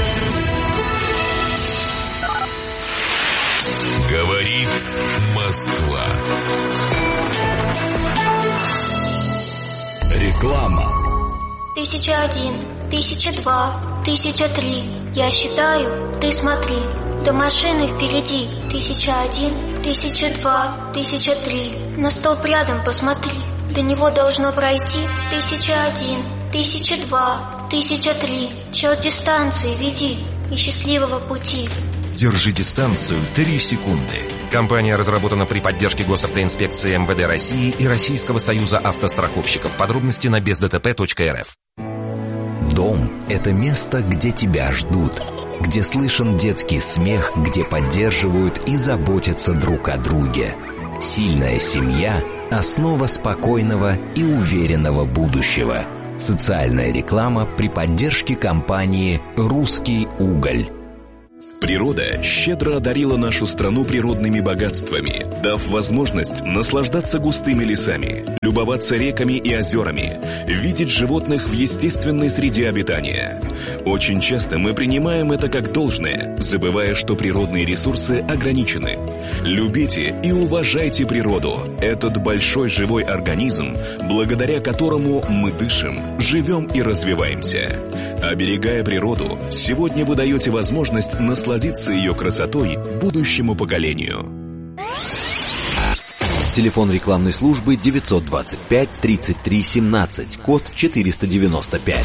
[SPEAKER 2] Говорит Москва.
[SPEAKER 6] Реклама.
[SPEAKER 11] Тысяча один, тысяча два, тысяча три. Я считаю, ты смотри. До машины впереди. Тысяча один, тысяча два, тысяча три. На столб рядом посмотри. До него должно пройти тысяча один, тысяча два, тысяча три. Счет дистанции веди и счастливого пути.
[SPEAKER 12] Держи дистанцию три секунды. Компания разработана при поддержке Госавтоинспекции эм вэ дэ России и Российского союза автостраховщиков. Подробности на без дэ тэ пэ точка эр эф.
[SPEAKER 6] Дом – это место, где тебя ждут, где слышен детский смех, где поддерживают и заботятся друг о друге. Сильная семья – основа спокойного и уверенного будущего. Социальная реклама при поддержке компании «Русский уголь».
[SPEAKER 13] Природа щедро одарила нашу страну природными богатствами, дав возможность наслаждаться густыми лесами, любоваться реками и озерами, видеть животных в естественной среде обитания. Очень часто мы принимаем это как должное, забывая, что природные ресурсы ограничены. Любите и уважайте природу, этот большой живой организм, благодаря которому мы дышим, живем и развиваемся. Оберегая природу, сегодня вы даете возможность насладиться насладиться ее красотой будущему поколению.
[SPEAKER 6] Телефон рекламной службы девятьсот двадцать пять тридцать три семнадцать, код четыреста девяносто пять.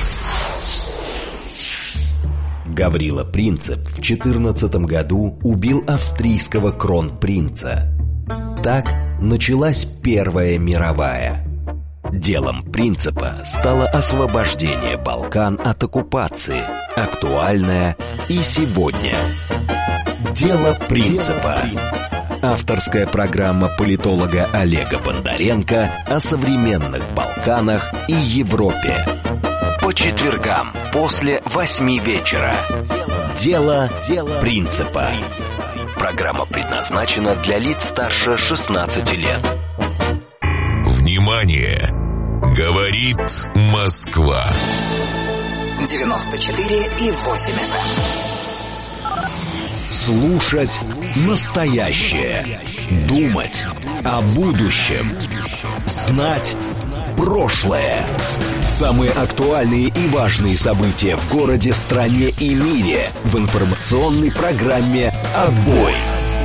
[SPEAKER 6] Гаврила Принцип в четырнадцатом году убил австрийского кронпринца. Так началась Первая мировая. Делом Принципа стало освобождение Балкан от оккупации, актуальное и сегодня. Дело Принципа. Авторская программа политолога Олега Бондаренко о современных Балканах и Европе. По четвергам после восьми вечера. Дело Принципа. Программа предназначена для лиц старше шестнадцати лет.
[SPEAKER 2] Внимание! Говорит Москва.
[SPEAKER 4] девяносто четыре и восемь эф эм.
[SPEAKER 6] Слушать настоящее. Думать о будущем. Знать прошлое. Самые актуальные и важные события в городе, стране и мире в информационной программе «Отбой».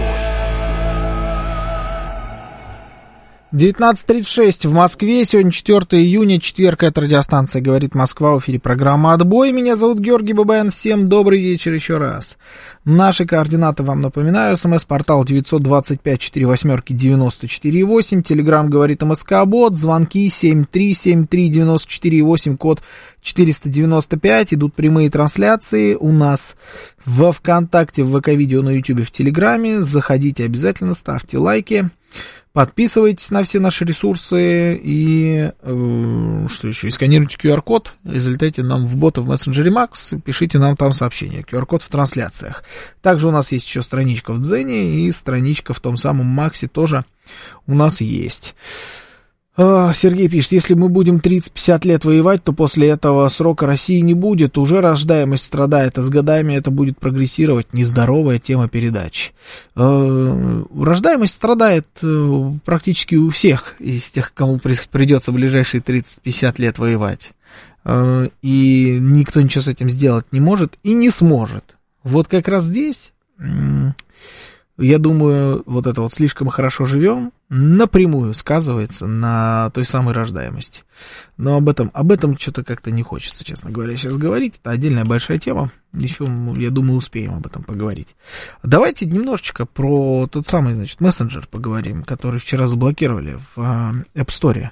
[SPEAKER 8] девятнадцать тридцать шесть в Москве, сегодня четвёртого июня, четверг, это радиостанция «Говорит Москва», в эфире программа «Отбой». Меня зовут Георгий Бабаян, всем добрый вечер еще раз. Наши координаты вам напоминаю: смс-портал девятьсот двадцать пять сорок восемь девяносто четыре восемь, телеграмм «Говорит МСК-бот», звонки семь три семь три девяносто четыре восемь, код четыреста девяносто пять, идут прямые трансляции у нас во ВКонтакте, в ВК-видео, на Ютубе, в Телеграме. Заходите обязательно, ставьте лайки. Подписывайтесь на все наши ресурсы и э, что еще, и сканируйте ку ар-код и залетайте нам в бота в мессенджере Макс, пишите нам там сообщение, ку ар-код в трансляциях. Также у нас есть еще страничка в Дзене и страничка в том самом Максе тоже у нас есть. Сергей пишет: если мы будем тридцать-пятьдесят лет воевать, то после этого срока России не будет. Уже рождаемость страдает, а с годами это будет прогрессировать. Нездоровая тема передачи. Рождаемость страдает практически у всех из тех, кому придется ближайшие тридцать-пятьдесят лет воевать. И никто ничего с этим сделать не может и не сможет. Вот как раз здесь, я думаю, вот это вот «слишком хорошо живем» напрямую сказывается на той самой рождаемости. Но об этом, об этом что-то как-то не хочется, честно говоря, сейчас говорить. Это отдельная большая тема. Еще, я думаю, успеем об этом поговорить. Давайте немножечко про тот самый, значит, мессенджер поговорим, который вчера заблокировали в App Store.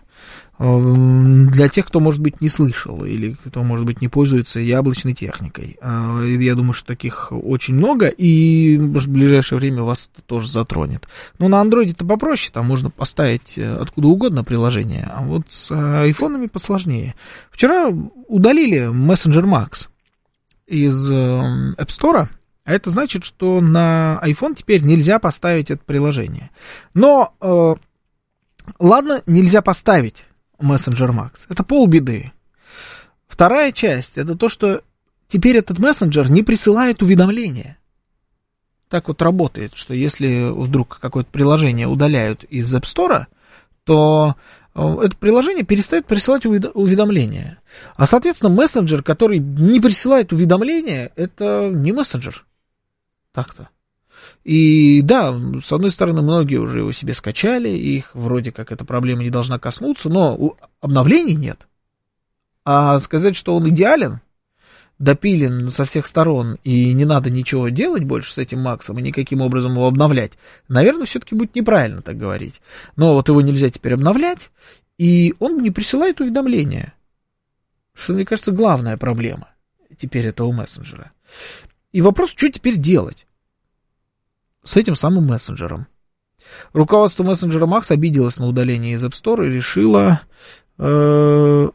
[SPEAKER 8] Для тех, кто, может быть, не слышал или кто, может быть, не пользуется яблочной техникой. Я думаю, что таких очень много, и, может, в ближайшее время вас это тоже затронет. Но на андроиде-то попроще, там можно поставить откуда угодно приложение, а вот с айфонами посложнее. Вчера удалили Messenger Max из App Store, а это значит, что на iPhone теперь нельзя поставить это приложение. Но, э, ладно, нельзя поставить Messenger Max. Это полбеды. Вторая часть — это то, что теперь этот мессенджер не присылает уведомления. Так вот работает, что если вдруг какое-то приложение удаляют из App Store, то это приложение перестает присылать уведомления. А, соответственно, мессенджер, который не присылает уведомления, это не мессенджер. Так-то. И да, с одной стороны, многие уже его себе скачали, их вроде как эта проблема не должна коснуться, но обновлений нет. А сказать, что он идеален, допилен со всех сторон, и не надо ничего делать больше с этим Максом, и никаким образом его обновлять, наверное, все-таки будет неправильно так говорить. Но вот его нельзя теперь обновлять, и он не присылает уведомления. Что, мне кажется, главная проблема теперь этого мессенджера. И вопрос, что теперь делать с этим самым мессенджером. Руководство мессенджера Макс обиделось на удаление из App Store и решило... Э,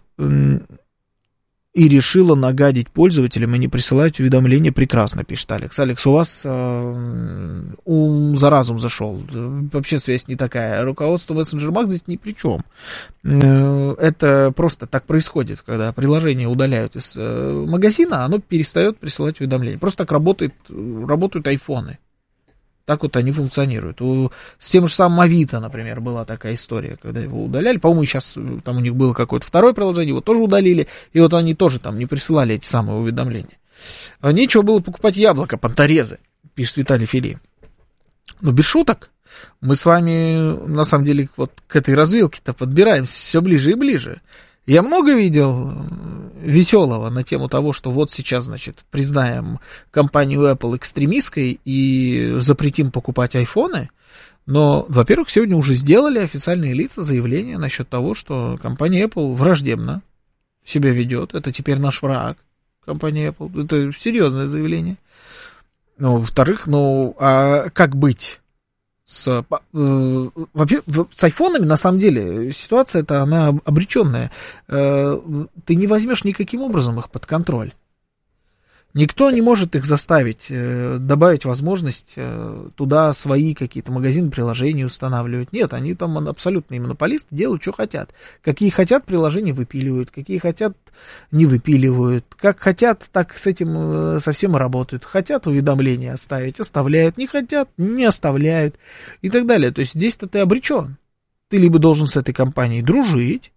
[SPEAKER 8] и решила нагадить пользователям и не присылать уведомления. Прекрасно, пишет Алекс. Алекс, у вас э, ум за разум зашел. Вообще связь не такая. Руководство Messenger Max здесь ни при чем. Э, это просто так происходит, когда приложение удаляют из э, магазина, оно перестает присылать уведомления. Просто так работает, работают айфоны. Так вот они функционируют. У, с тем же самым Авито, например, была такая история, когда его удаляли. По-моему, сейчас там у них было какое-то второе приложение, его тоже удалили, и вот они тоже там не присылали эти самые уведомления. А нечего было покупать яблоко, понторезы, пишет Виталий Фили. Но без шуток, мы с вами, на самом деле, вот к этой развилке-то подбираемся все ближе и ближе. Я много видел веселого на тему того, что вот сейчас, значит, признаем компанию Apple экстремистской и запретим покупать айфоны, но, во-первых, сегодня уже сделали официальные лица заявление насчет того, что компания Apple враждебно себя ведет, это теперь наш враг, компания Apple, это серьезное заявление. Ну, во-вторых, ну, а как быть? С, э, с айфонами, на самом деле, ситуация-то, она обреченная. Э, ты не возьмешь никаким образом их под контроль. Никто не может их заставить э, добавить возможность э, туда свои какие-то магазины, приложения устанавливать. Нет, они там абсолютные монополисты, делают, что хотят. Какие хотят, приложения выпиливают, какие хотят, не выпиливают. Как хотят, так с этим э, совсем и работают. Хотят уведомления оставить, оставляют. Не хотят, не оставляют. И так далее. То есть здесь-то ты обречен. Ты либо должен с этой компанией дружить,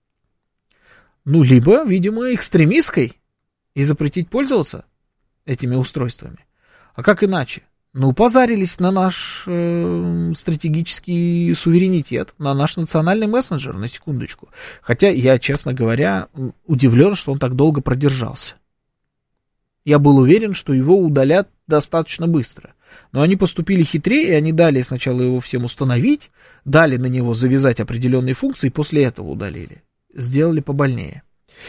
[SPEAKER 8] ну, либо, видимо, экстремистской, и запретить пользоваться этими устройствами. А как иначе? Ну, позарились на наш э, стратегический суверенитет, на наш национальный мессенджер, на секундочку. Хотя я, честно говоря, удивлен, что он так долго продержался. Я был уверен, что его удалят достаточно быстро. Но они поступили хитрее, и они дали сначала его всем установить, дали на него завязать определенные функции, и после этого удалили. Сделали побольнее.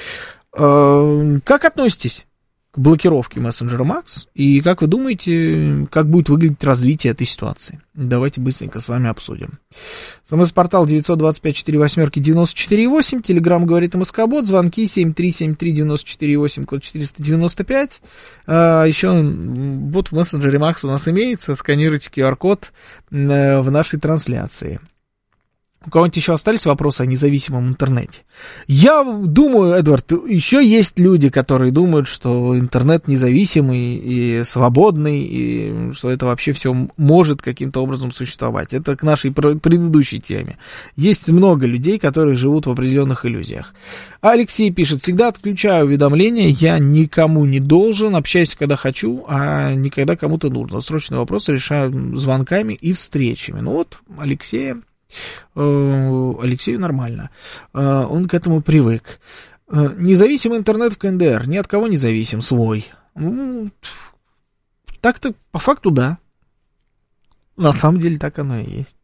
[SPEAKER 8] Как относитесь к блокировке мессенджера Max? И как вы думаете, как будет выглядеть развитие этой ситуации? Давайте быстренько с вами обсудим. СМС-портал девять два пять четыре восемь девяносто четыре восемь. Телеграм говорит МСК-бот. Звонки семь три семь три девяносто четыре восемь, код четыреста девяносто пять. А, еще бот в мессенджере Max у нас имеется. Сканируйте ку ар-код в нашей трансляции. У кого-нибудь еще остались вопросы о независимом интернете? Я думаю, Эдвард, еще есть люди, которые думают, что интернет независимый и свободный, и что это вообще все может каким-то образом существовать. Это к нашей предыдущей теме. Есть много людей, которые живут в определенных иллюзиях. Алексей пишет: всегда отключаю уведомления, я никому не должен, общаюсь, когда хочу, а не когда кому-то нужно. Срочные вопросы решаю звонками и встречами. Ну вот, Алексея... Алексею нормально. Он к этому привык. Независимый интернет в ка эн дэ эр. Ни от кого не зависим, свой. Ну, так-то по факту да. На самом деле так оно и есть.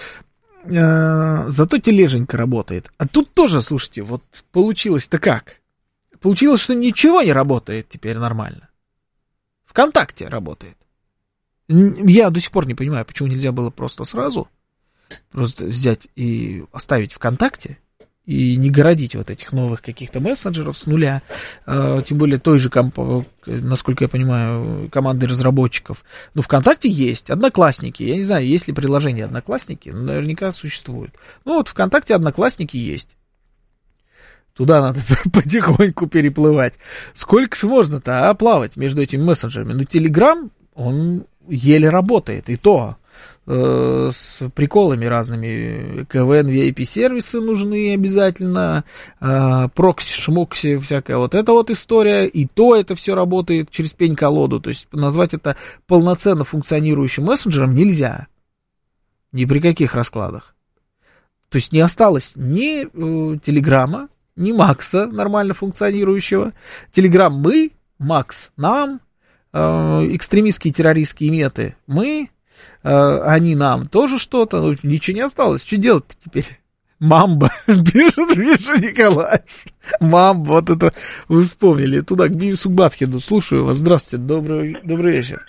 [SPEAKER 8] Зато тележенька работает. А тут тоже, слушайте, вот получилось-то как? Получилось, что ничего не работает теперь нормально. ВКонтакте работает. Я до сих пор не понимаю, почему нельзя было просто сразу просто взять и оставить ВКонтакте и не городить вот этих новых каких-то мессенджеров с нуля, э, тем более той же, комп- насколько я понимаю, команды разработчиков. Ну, ВКонтакте есть, Одноклассники, я не знаю, есть ли приложение Одноклассники, но наверняка существует. Ну, вот ВКонтакте Одноклассники есть. Туда надо потихоньку переплывать. Сколько же можно-то, а, плавать между этими мессенджерами? Ну, Телеграм, он еле работает, и то... э, с приколами разными. КВН, ви ай пи-сервисы нужны обязательно, э, прокси, шмокси, всякая вот эта вот история. И то это все работает через пень-колоду. То есть назвать это полноценно функционирующим мессенджером нельзя. Ни при каких раскладах. То есть не осталось ни э, Телеграма, ни Макса нормально функционирующего. Телеграм мы, Макс нам, э, экстремистские террористские меты мы, э, они нам тоже что-то. Ну, ничего не осталось. Что делать-то теперь? Мамба, пишет Миша Николаев. Мамба, вот это вы вспомнили. Туда, к Бивису Батхеду. Слушаю вас. Здравствуйте, добрый, добрый вечер.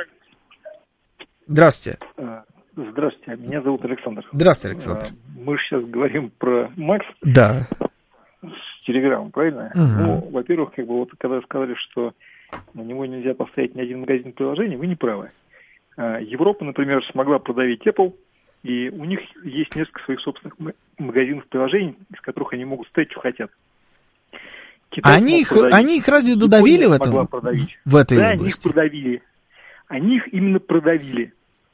[SPEAKER 8] Здравствуйте.
[SPEAKER 14] Здравствуйте, меня зовут Александр.
[SPEAKER 8] Здравствуйте, Александр.
[SPEAKER 14] Мы же сейчас говорим про Макс.
[SPEAKER 8] Да.
[SPEAKER 14] С Телеграмом, правильно?
[SPEAKER 8] Угу.
[SPEAKER 14] Ну, во-первых, как бы вот когда сказали, что на него нельзя поставить ни один магазин приложений, вы не правы. Европа, например, смогла продавить Apple, и у них есть несколько своих собственных магазинов приложений, из которых они могут ставить, что хотят.
[SPEAKER 8] Они их, они их разве додавили в этом? В этой
[SPEAKER 14] да,
[SPEAKER 8] области?
[SPEAKER 14] они их продавили. Они их именно продавили.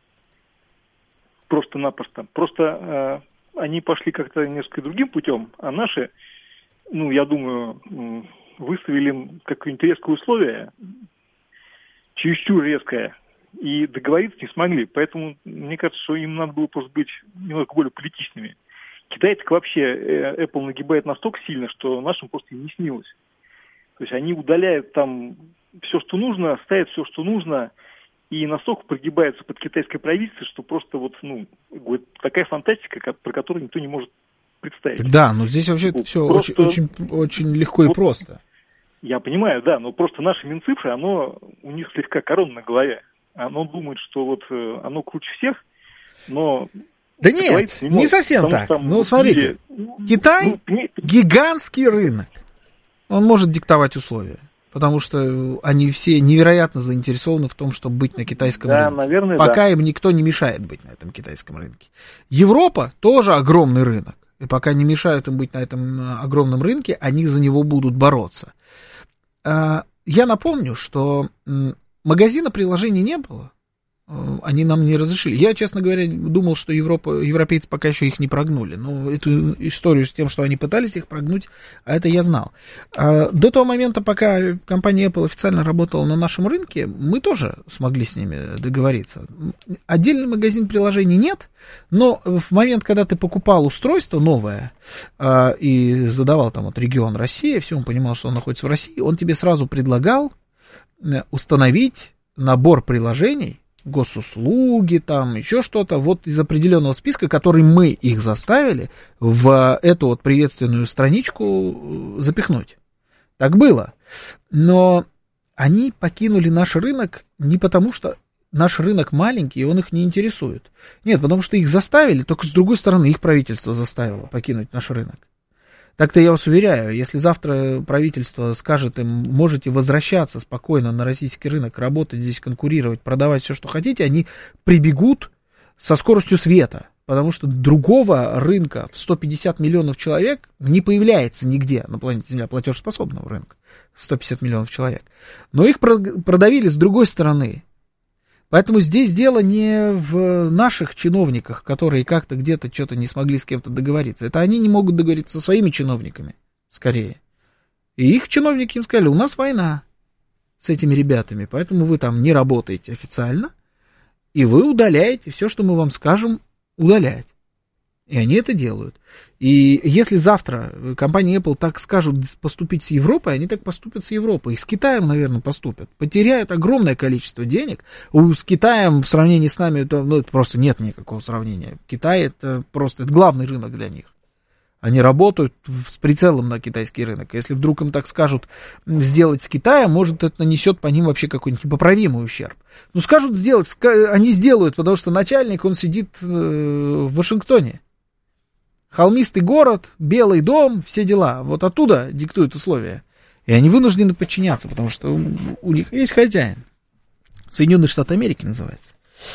[SPEAKER 14] Просто-напросто. Просто э, они пошли как-то несколько другим путем, а наши, ну, я думаю, выставили им какое-нибудь резкое условие, чересчур резкое, и договориться не смогли. Поэтому, мне кажется, что им надо было просто быть немного более политичными. Китайцы вообще э, Apple нагибает настолько сильно, что нашим просто и не снилось. То есть они удаляют там все, что нужно, ставят все, что нужно, и настолько прогибаются под китайское правительство, что просто вот, ну, такая фантастика, про которую никто не может представить.
[SPEAKER 8] Да, но здесь вообще это все просто, очень, очень, очень легко вот, и просто.
[SPEAKER 14] Я понимаю, да, но просто наше Минцифры, оно у них слегка корона на голове. Оно думает, что вот оно круче всех, но...
[SPEAKER 8] Да нет, не, не совсем так. Ну, смотрите, мире... Китай ну, гигантский рынок. Он может диктовать условия. Потому что они все невероятно заинтересованы в том, чтобы быть на китайском
[SPEAKER 14] да,
[SPEAKER 8] рынке.
[SPEAKER 14] Наверное,
[SPEAKER 8] Пока
[SPEAKER 14] да.
[SPEAKER 8] им никто не мешает быть на этом китайском рынке. Европа тоже огромный рынок. И пока не мешают им быть на этом огромном рынке, они за него будут бороться. Я напомню, что магазина приложений не было. Они нам не разрешили. Я, честно говоря, думал, что Европа, европейцы пока еще их не прогнули. Но эту историю с тем, что они пытались их прогнуть, а это я знал. А до того момента, пока компания Apple официально работала на нашем рынке, мы тоже смогли с ними договориться. Отдельный магазин приложений нет, но в момент, когда ты покупал устройство новое а, и задавал там вот регион Россия, все, он понимал, что он находится в России, он тебе сразу предлагал установить набор приложений, госуслуги, там, еще что-то, вот из определенного списка, который мы их заставили в эту вот приветственную страничку запихнуть. Так было. Но они покинули наш рынок не потому, что наш рынок маленький, и он их не интересует. Нет, потому что их заставили, только с другой стороны, их правительство заставило покинуть наш рынок. Так-то я вас уверяю, если завтра правительство скажет им, можете возвращаться спокойно на российский рынок, работать здесь, конкурировать, продавать все, что хотите, они прибегут со скоростью света, потому что другого рынка в сто пятьдесят миллионов человек не появляется нигде на планете Земля, платежеспособного рынка в сто пятьдесят миллионов человек. Но их продавили с другой стороны. Поэтому здесь дело не в наших чиновниках, которые как-то где-то что-то не смогли с кем-то договориться. Это они не могут договориться со своими чиновниками, скорее. И их чиновники им сказали, у нас война с этими ребятами, поэтому вы там не работаете официально, и вы удаляете все, что мы вам скажем, удалять. И они это делают. И если завтра компания Apple так скажут поступить с Европой, они так поступят с Европой. И с Китаем, наверное, поступят. Потеряют огромное количество денег. С Китаем в сравнении с нами, это, ну, это просто нет никакого сравнения. Китай это просто это главный рынок для них. Они работают с прицелом на китайский рынок. Если вдруг им так скажут сделать с Китаем, может, это нанесет по ним вообще какой-нибудь непоправимый ущерб. Ну, скажут сделать, они сделают, потому что начальник, он сидит в Вашингтоне. Холмистый город, Белый дом, все дела. Вот оттуда диктуют условия. И они вынуждены подчиняться, потому что у, у них есть хозяин. Соединенные Штаты Америки называется.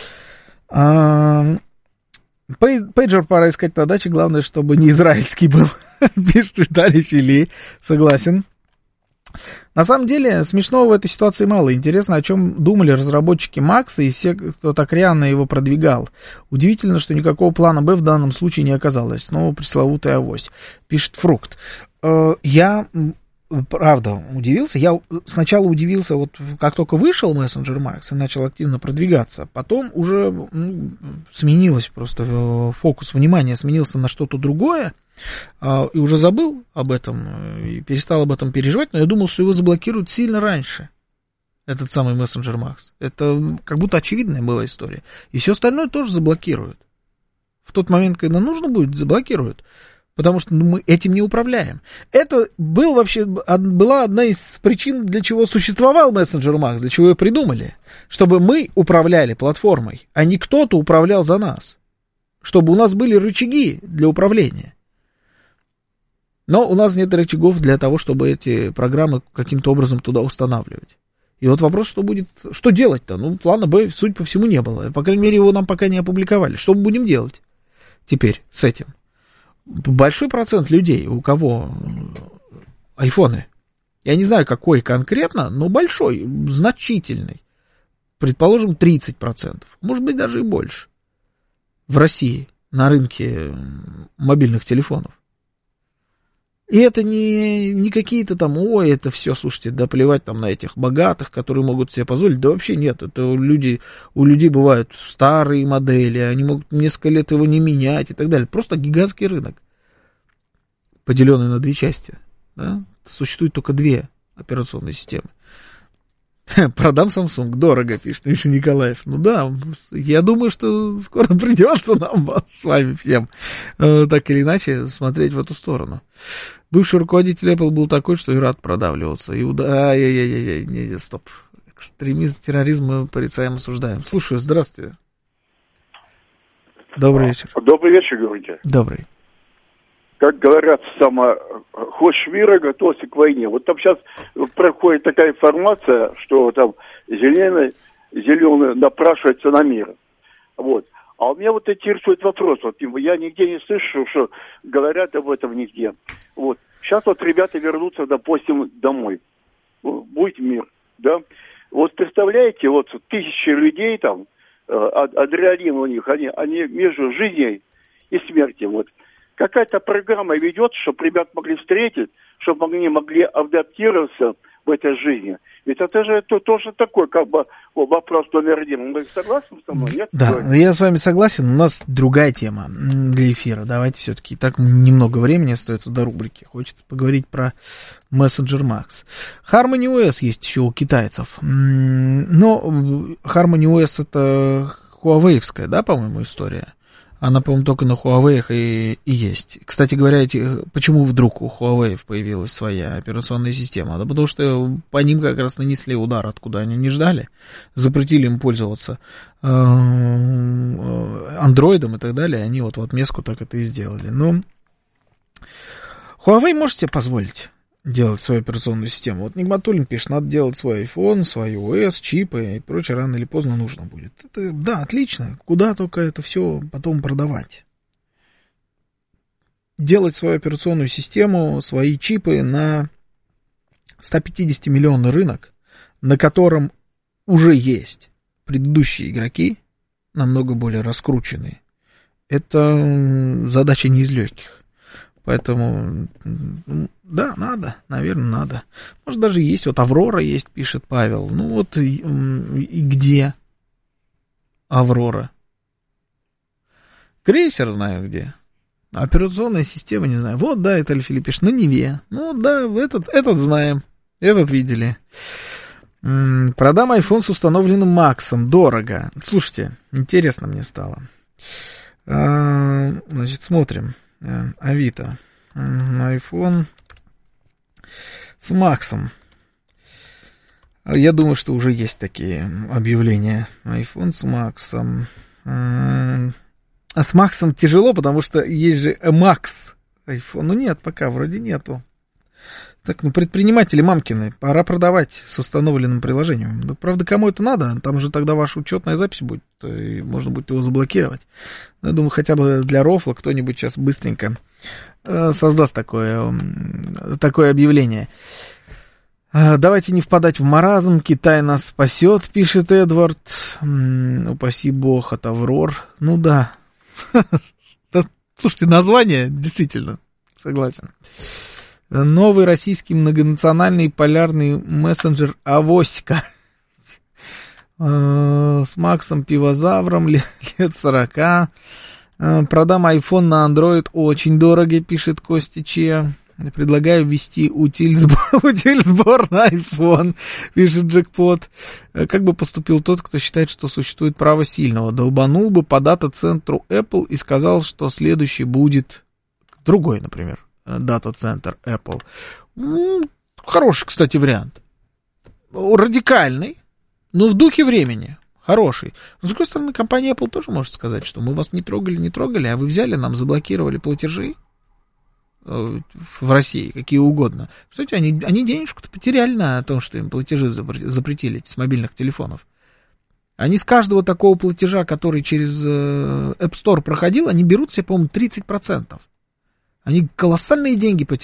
[SPEAKER 8] А, пейджер пора искать на даче. Главное, чтобы не израильский был. Пишет Виталий Фили. Согласен. На самом деле, смешного в этой ситуации мало. Интересно, о чем думали разработчики Макса и все, кто так рьяно его продвигал. Удивительно, что никакого плана Б в данном случае не оказалось. Снова пресловутая авось. Пишет Фрукт. Я, правда, удивился. Я сначала удивился, вот как только вышел мессенджер Макс и начал активно продвигаться. Потом уже ну, сменилось просто фокус внимания, сменился на что-то другое. И уже забыл об этом, и перестал об этом переживать, но я думал, что его заблокируют сильно раньше, этот самый мессенджер Макс. Это как будто очевидная была история. И все остальное тоже заблокируют. В тот момент, когда нужно будет, заблокируют. Потому что мы этим не управляем. Это был вообще, была одна из причин, для чего существовал мессенджер Макс, для чего его придумали. Чтобы мы управляли платформой, а не кто-то управлял за нас. Чтобы у нас были рычаги для управления. Но у нас нет рычагов для того, чтобы эти программы каким-то образом туда устанавливать. И вот вопрос, что будет, что делать-то? Ну, плана Б, судя по всему, не было. По крайней мере, его нам пока не опубликовали. Что мы будем делать теперь с этим? Большой процент людей, у кого айфоны, я не знаю, какой конкретно, но большой, значительный, предположим, тридцать процентов, может быть, даже и больше, в России на рынке мобильных телефонов. И это не, не какие-то там, ой, это все, слушайте, да плевать там на этих богатых, которые могут себе позволить. Да вообще нет, это у людей, у людей бывают старые модели, они могут несколько лет его не менять и так далее. Просто гигантский рынок, поделенный на две части. Да? Существует только две операционные системы. Продам Samsung, дорого, пишет Миша Николаев. Ну да, я думаю, что скоро придется нам с вами всем э, так или иначе смотреть в эту сторону. Бывший руководитель Apple был такой, что и рад продавливаться. И уда... Ай-яй-яй-яй, не, не, стоп. Экстремизм, терроризм мы порицаем, осуждаем. Слушаю, здравствуйте. Добрый вечер.
[SPEAKER 15] Добрый вечер, говорите.
[SPEAKER 8] Добрый.
[SPEAKER 15] Как говорят, сама, хочешь мира, готовься к войне. Вот там сейчас проходит такая информация, что там зеленый, зеленый напрашивается на мир. Вот. А у меня вот интересует вопрос. Вот я нигде не слышу, что говорят об этом нигде. Вот. Сейчас вот ребята вернутся, допустим, домой. Будет мир, да? Вот представляете, вот тысячи людей там, адреналин у них, они, они между жизнью и смертью, вот. Какая-то программа ведет, чтобы ребят могли встретить, чтобы они могли адаптироваться в этой жизни. Ведь это же это тоже такой, как бы, вопрос номер один. Вы согласны со мной, нет?
[SPEAKER 8] Да, я с вами согласен. У нас другая тема для эфира. Давайте все-таки. Так немного времени остается до рубрики. Хочется поговорить про мессенджер Макс. Harmony о эс есть еще у китайцев. Но Harmony о эс это хуавеевская, да, по-моему, история? Она, по-моему, только на Huawei и, и есть. Кстати говоря, эти, почему вдруг у Huawei появилась своя операционная система? Да потому что по ним как раз нанесли удар, откуда они не ждали. Запретили им пользоваться андроидом и так далее. Они вот в отместку так это и сделали. Но Huawei может себе позволить делать свою операционную систему. Вот Нигматуллин пишет, надо делать свой iPhone, свой о эс, чипы и прочее, рано или поздно нужно будет. Это, да, отлично. Куда только это все потом продавать? Делать свою операционную систему, свои чипы на сто пятьдесят миллионный рынок, на котором уже есть предыдущие игроки, намного более раскрученные. Это задача не из легких. Поэтому, да, надо, наверное, надо. Может, даже есть, вот Аврора есть, пишет Павел. Ну вот и, и где Аврора? Крейсер знаю где. Операционная система не знаю. Вот, да, это Альфили пишет, на Неве. Ну да, этот, этот знаем, этот видели. Продам iPhone с установленным Максом. Дорого. Слушайте, интересно мне стало. Значит, смотрим. Авито. iPhone с Максом. Я думаю, что уже есть такие объявления. iPhone с Максом. А с Максом тяжело, потому что есть же Max iPhone. Ну нет, пока вроде нету. Так, ну предприниматели мамкины, пора продавать с установленным приложением. Да, правда, кому это надо? Там же тогда ваша учетная запись будет, и можно будет его заблокировать. Я думаю, хотя бы для рофла кто-нибудь сейчас быстренько э, создаст такое, э, такое объявление. Давайте не впадать в маразм, Китай нас спасет, пишет Эдвард. М-м, упаси бог от Аврор. Ну да. Слушайте, название действительно, согласен. Новый российский многонациональный полярный мессенджер Авоська. С Максом Пивозавром лет сорока. Продам iPhone на Android очень дорого, пишет Костя Че. Предлагаю ввести утиль сбор, утиль сбор на iPhone, пишет Джекпот. Как бы поступил тот, кто считает, что существует право сильного? Долбанул бы по дата-центру Apple и сказал, что следующий будет другой, например, дата-центр Apple. Хороший, кстати, вариант. Радикальный, но в духе времени. Хороший. Но, с другой стороны, компания Apple тоже может сказать, что мы вас не трогали, не трогали, а вы взяли, нам заблокировали платежи в России, какие угодно. Кстати, они, они денежку-то потеряли на том, что им платежи запретили с мобильных телефонов. Они с каждого такого платежа, который через App Store проходил, они берут себе, по-моему, тридцать процентов. Они колоссальные деньги потеряли.